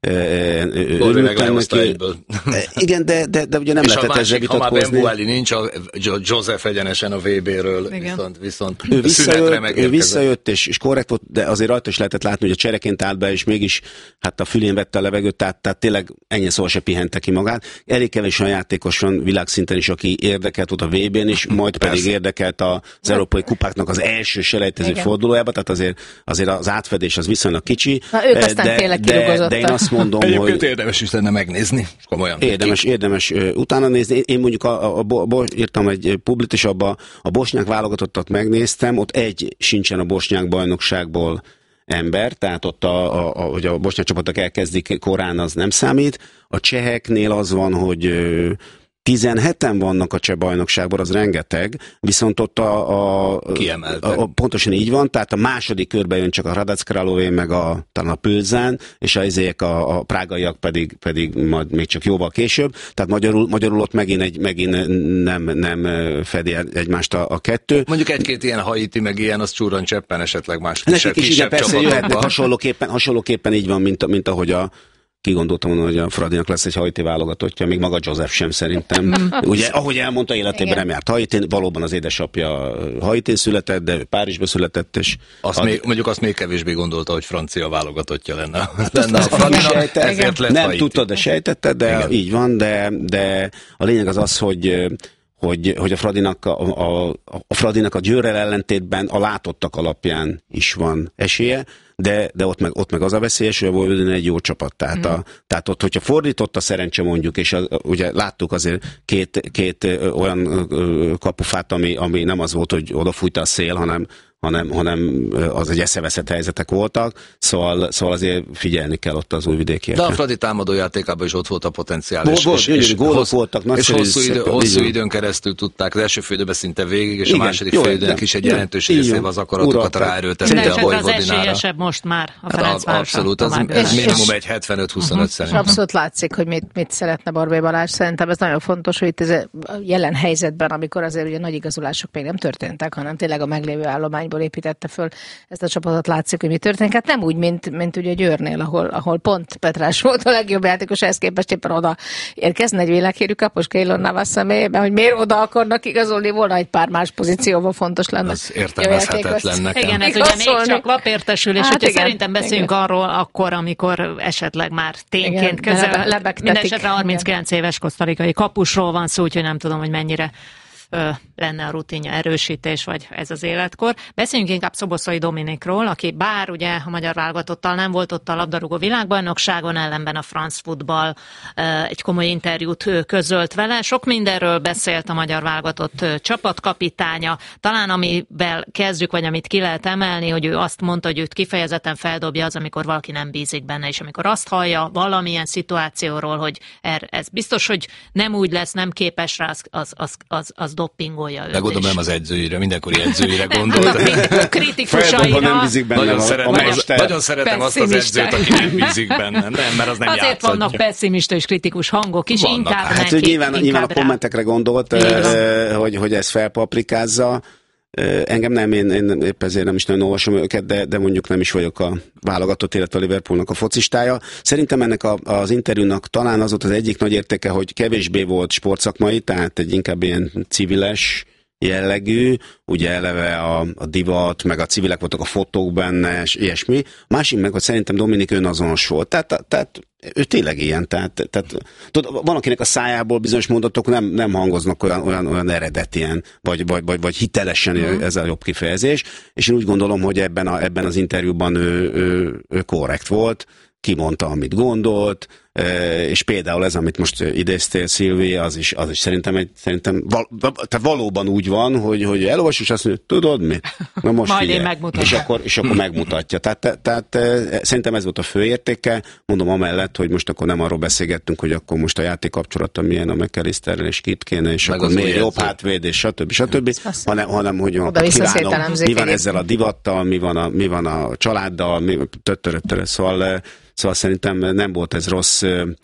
Igen, de, de, de ugye nem és lehetett ezzel vitatkozni. Ha már Benbuali nincs, a Joseph egyenesen a vé béről, viszont, viszont ő visszajött, ő visszajött és, és korrekt volt, de azért rajta is lehetett látni, hogy a csereként állt be, és mégis hát a fülén vette a levegőt, tehát, tehát tényleg ennyi szóval se pihente ki magát. Elég kevés olyan játékos van világszinten is, aki érdekelt volt a vé bén is, majd pedig Persze. érdekelt az európai kupáknak az első selejtező fordulójába, tehát azért, azért az átfedés az viszonylag kicsi. Na, ők aztán de, tényleg de, de én azt mondom, Egyébként hogy... érdemes is lenne megnézni. Komolyan. Érdemes, érdemes uh, utána nézni. Én mondjuk a, a, a, a, írtam egy publit, és abba a bosnyák válogatottat megnéztem, ott egy sincsen a bosnyák bajnokságból ember, tehát ott, a, a, a, hogy a bosnyák csapatok elkezdik korán, az nem számít. A cseheknél az van, hogy uh, tizenheten vannak a cseh bajnokságban, az rengeteg, viszont ott a, a, a, a pontosan így van, tehát a második körben jön csak a Hradec Králové, meg a, talán a Pilzen, és az izék a, a prágaiak pedig, pedig majd még csak jóval később, tehát magyarul, magyarul ott megint, egy, megint nem, nem fedi egymást a, a kettő. Mondjuk egy-két ilyen Haiti, meg ilyen, az csúran cseppen esetleg más kisebb, kisebb csapatokban. Hasonlóképpen, hasonlóképpen így van, mint, mint ahogy a kigondoltam volna, hogy a Fradinak lesz egy haiti válogatottja, még maga Joseph sem szerintem. Ugye, ahogy elmondta, életében nem járt Haitin, valóban az édesapja Haitin született, de ő Párizsba született, és... Azt ad... még, mondjuk azt még kevésbé gondolta, hogy francia válogatottja lenne, lenne a Fradinak, ezért lett Nem Haiti. tudta, de sejtette, de igen. Így van, de, de a lényeg az az, hogy hogy, hogy a Fradinak a, a, a Fradinak a Győrrel ellentétben a látottak alapján is van esélye, de, de ott, meg, ott meg az a veszélyes, hogy a Vojvodina egy jó csapat. Tehát, a, tehát ott, hogyha fordított a szerencse mondjuk, és a, ugye láttuk azért két, két olyan kapufát, ami, ami nem az volt, hogy odafújta a szél, hanem hanem, hanem az egy eszeveszett helyzetek voltak, szóval, szóval azért figyelni kell ott az újvidékiekre. De a Fradi támadójátékában is ott volt a potenciál. Volt, és, volt, és, és, gólok voltak, és hosszú, idő, hosszú időn keresztül tudták, az első félidőben szinte végig, és igen, a második félidőnek is egy jelentős részével az akaratokat ráerőltetni a Vojvodinára. Az esélyesebb most már a Ferencváros. Abszolút, az, ez minimum egy hetvenöt huszonöt szerintem. És abszolút látszik, hogy mit, mit szeretne Barbé Balázs. Szerintem ez nagyon fontos, hogy itt ez a jelen helyzetben, amikor azért ugye nagy igazolások még nem történtek, hanem tényleg a meglévő állományból építette föl ezt a csapatot, látszik, hogy mi történik. Hát nem úgy, mint, mint ugye Győrnél, ahol, ahol pont Petrás volt a legjobb játékos, ehhez képest éppen oda érkezne egy világhírű kapus Keylor Navas személyében, hogy miért oda akarnak igazolni, volna egy pár más pozícióban fontos lenne. Az értelmezhetetlen nekem. Igen, ez ugye még csak lapértesülés, hát hogyha igen, szerintem beszéljünk igen. arról akkor, amikor esetleg már tényként közel. Mindenesetre harminckilenc igen. éves kosztarikai kapusról van szó, úgyhogy nem tudom, hogy mennyire Ö, lenne a rutinja, erősítés, vagy ez az életkor. Beszéljünk inkább Szoboszlai Dominikról, aki bár ugye a magyar válogatottal nem volt ott a labdarúgó világbajnokságon, ellenben a France Football ö, egy komoly interjút ö, közölt vele. Sok mindenről beszélt a magyar válogatott ö, csapatkapitánya. Talán amivel kezdjük, vagy amit ki lehet emelni, hogy ő azt mondta, hogy őt kifejezetten feldobja az, amikor valaki nem bízik benne, és amikor azt hallja valamilyen szituációról, hogy er, ez biztos, hogy nem úgy lesz, nem képes rá, az, az, az, az, az doppingolja őt. De gondolom nem az edzőire, mindenkori edzőire gondolt. A kritikusaira. Nem bízik benne. Nagyon, a, szeretem, a az, nagyon szeretem azt az edzőt, aki nem bízik benne. Nem, mert az nem Azért játszhatja. vannak pessimista és kritikus hangok is, vannak. Inkább hát, neki. Nyilván, inkább nyilván a kommentekre gondolt, eh, hogy, hogy ez felpaprikázza. Engem nem, én, én épp ezért nem is nagyon olvasom őket, de, de mondjuk nem is vagyok a válogatott, illetve a Liverpoolnak a focistája. Szerintem ennek a, az interjúnak talán az volt az egyik nagy értéke, hogy kevésbé volt sportszakmai, tehát egy inkább ilyen civiles jellegű, ugye eleve a, a divat, meg a civilek voltak a fotók benne, és ilyesmi. Másik meg, hogy szerintem Dominik önazonos volt. Tehát, tehát ő tényleg ilyen, tehát, tehát tudod, van akinek a szájából bizonyos mondatok nem, nem hangoznak olyan, olyan, olyan eredetien, vagy, vagy, vagy, vagy hitelesen, mm. ez a jobb kifejezés, és én úgy gondolom, hogy ebben, a, ebben az interjúban ő, ő, ő korrekt volt, kimondta, amit gondolt, és például ez, amit most idéztél, Szilvi, az is, az is szerintem, egy, szerintem val, tehát valóban úgy van, hogy, hogy elolvas, és azt mondja, tudod mi? Na most Majd figyelj. És akkor, és akkor megmutatja. Tehát, tehát szerintem ez volt a fő értéke. Mondom amellett, hogy most akkor nem arról beszélgettünk, hogy akkor most a játék kapcsolata milyen a McAllisterrel és Kit kéne, és meg akkor még jobb hátvéd, és stb. stb. hanem, hanem hogy kívánom, mi van ezzel a divattal, mi van a, mi van a családdal, mi, töttöröttörö, szóval Szóval szerintem nem volt ez rossz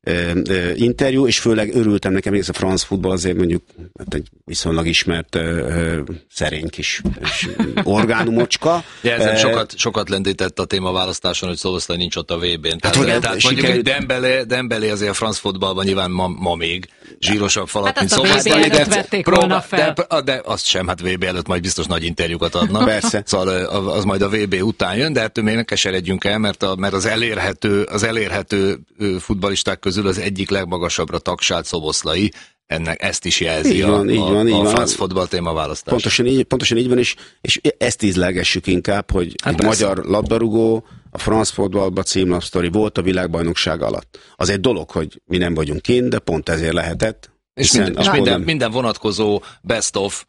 interjú, és főleg örültem nekem, hogy ez a France Football azért mondjuk hát egy viszonylag ismert ö, szerény kis orgánumocska. Jelzem, sokat, sokat lendített a témaválasztáson, hogy Szoboszlai nincs ott a vé bén. Tehát, hát, tehát hát, mondjuk sikerült... egy Dembélé, Dembélé azért a France Footballban nyilván ma, ma még zsírosabb falat, hát mint Szoboszlai. Hát vették volna fel. De, de azt sem, hát vé bé előtt majd biztos nagy interjúkat adnak. Persze. Szóval az majd a vé bé után jön, de ettől még ne keseredjünk el, mert, a, mert az elérhető, az elérhető futballisták közül az egyik legmagasabbra tagsált Szoboszlai, ennek ezt is jelzi így van, a, így van, a, így a France Football témaválasztás. Pontosan így, pontosan így van, és, és ezt ízlelgessük inkább, hogy hát egy persze. magyar labdarúgó a France Footballba címlapsztori volt a világbajnokság alatt. Az egy dolog, hogy mi nem vagyunk kint, de pont ezért lehetett. És, minden, és minden, minden vonatkozó best of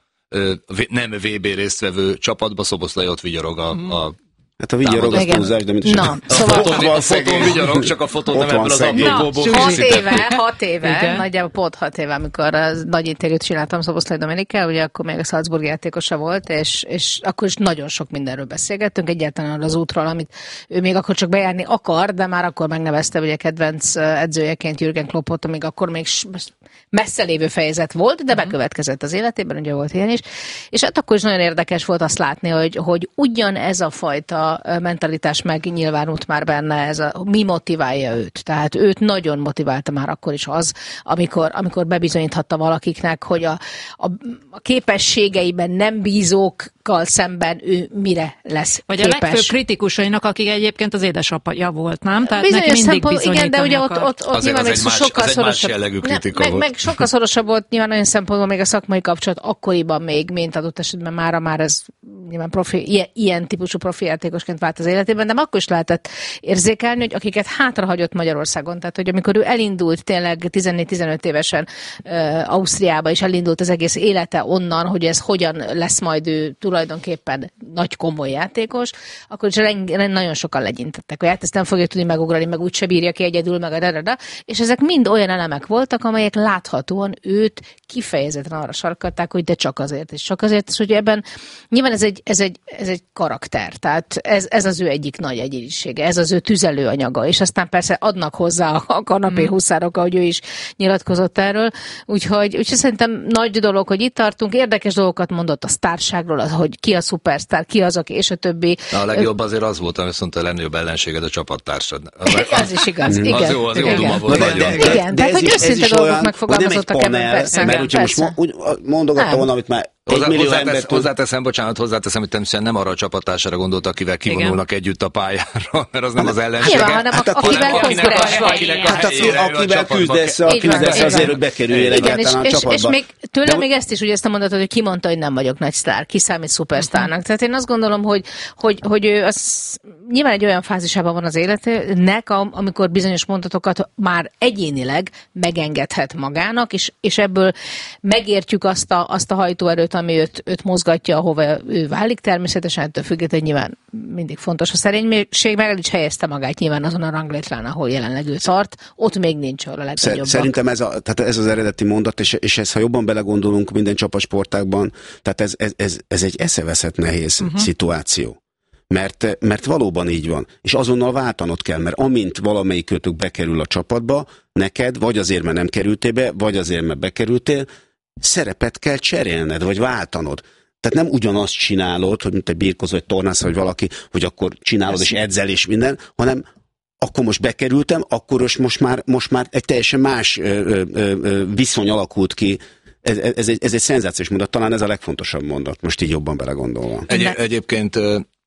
nem vé bé résztvevő csapatba Szoboszlai ott vigyorog a, a hát a vigyorog az túlzás, de mint is. Na, a szóval fotón, a fotón vigyorog, csak a fotón nem ebből az apróból. Hat éve, hat éve, igen. Nagyjából pont hat éve, amikor az nagy interjút csináltam Szoboszlai Dominikkel, ugye akkor még a Salzburg játékosa volt, és, és akkor is nagyon sok mindenről beszélgettünk, egyáltalán az útról, amit ő még akkor csak bejárni akar, de már akkor megnevezte ugye kedvenc edzőjeként Jürgen Kloppot, amíg akkor még messze lévő fejezet volt, de bekövetkezett az életében, ugye volt ilyen is, és hát akkor is nagyon érdekes volt azt látni, hogy, hogy ugyan ez a fajta mentalitás megnyilvánult már benne, ez a, mi motiválja őt. Tehát őt nagyon motiválta már akkor is az, amikor, amikor bebizonyíthatta valakiknek, hogy a, a, a képességeiben nem bízókkal szemben ő mire lesz vagy képes. Vagy a legfőbb kritikusainak, akik egyébként az édesapja volt, nem? Tehát bizonyos neki mindig szempont, igen, de ugye ott, ott, ott nyilván még sokkal szorosabb. Meg, meg sokkal szorosabb volt nyilván olyan szempontból még a szakmai kapcsolat akkoriban még, mint adott esetben mára már ez nyilván profi, ilyen, ilyen típusú profi játékosként vált az életében, de akkor is lehetett érzékelni, hogy akiket hátrahagyott Magyarországon, tehát hogy amikor ő elindult tényleg tizennégy-tizenöt évesen uh, Ausztriába, és elindult az egész élete onnan, hogy ez hogyan lesz majd ő tulajdonképpen nagy komoly játékos, akkor is nagyon sokan legyintettek, hogy hát ezt nem fogja tudni megugrani, meg úgyse bírja ki egyedül, meg a dadada, és ezek mind olyan elemek voltak, amelyek láthatóan őt kifejezetten arra sarkalták, hogy de csak azért, és csak azért, és hogy ebben nyilván ez egy, ez egy, ez egy karakter, tehát ez, ez az ő egyik nagy egyénisége, ez az ő tüzelőanyaga, és aztán persze adnak hozzá a kanapé huszárok, ahogy ő is nyilatkozott erről, úgyhogy, úgyhogy szerintem nagy dolog, hogy itt tartunk, érdekes dolgokat mondott a sztárságról, az, hogy ki a szupersztár, ki az, aki, és a többi. Na, a legjobb azért az volt, ami viszont a legnagyobb ellenséged a csapattársad. Ez is igaz, igen. Az jó, az jó duma volt nagyon. Igen, tehát hogy őszinte dolgok megfogalmazottak ebben, persze. Mert úgyhogy most mondogatta volna, amit már Hozzá, hozzátesz, hozzáteszem, bocsánat, hozzáteszem, hogy természetesen nem arra a csapattársára gondolt, akivel kivonulnak igen. együtt a pályára, mert az nem az ellensége. Nyilván, hanem hát akivel konkurens vagy. Hát akivel küzdesz, küzdesz azért, hogy bekerüljél egyáltalán a csapatba. És még tőle még ezt is, ugye ezt a mondatot, hogy ki mondta, hogy nem vagyok nagy sztár, ki számít szupersztárnak. Tehát én azt gondolom, hogy, hogy, hogy ő az, nyilván egy olyan fázisában van az életének, amikor bizonyos mondatokat már egyénileg megengedhet magának, és, és ebből megértjük azt a, azt a hajtóerőt, ami őt, őt mozgatja, ahova ő válik. Természetesen ettől függetlenül nyilván mindig fontos a szerénység, meg el is helyezte magát nyilván azon a ranglétrán, ahol jelenleg ő tart. Ott még nincs arra legnagyobb. Szerintem ez, a, tehát ez az eredeti mondat, és, és ez, ha jobban belegondolunk minden csapatsportákban, tehát ez, ez, ez, ez egy eszeveszett nehéz uh-huh. szituáció. Mert, mert valóban így van. És azonnal váltanod kell, mert amint valamelyik kötök bekerül a csapatba, neked vagy azért, mert nem kerültél be, vagy azért, mert bekerültél, szerepet kell cserélned, vagy váltanod. Tehát nem ugyanazt csinálod, hogy mint egy birkozó, vagy tornász, vagy valaki, hogy akkor csinálod és edzel és minden, hanem akkor most bekerültem, akkor most már, most már egy teljesen más ö, ö, ö, viszony alakult ki. Ez, ez, egy, ez egy szenzációs mondat, talán ez a legfontosabb mondat, most így jobban belegondolva. Egy, egyébként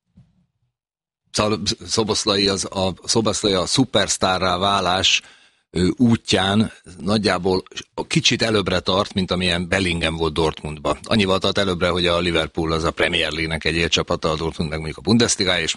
Szoboszlai az a, Szoboszlai a szupersztárrá válás útján nagyjából kicsit előbbre tart, mint amilyen Bellingham volt Dortmundba. Annyival tart előbbre, hogy a Liverpool az a Premier League-nek egy élcsapata, a Dortmund meg mondjuk a Bundesliga, és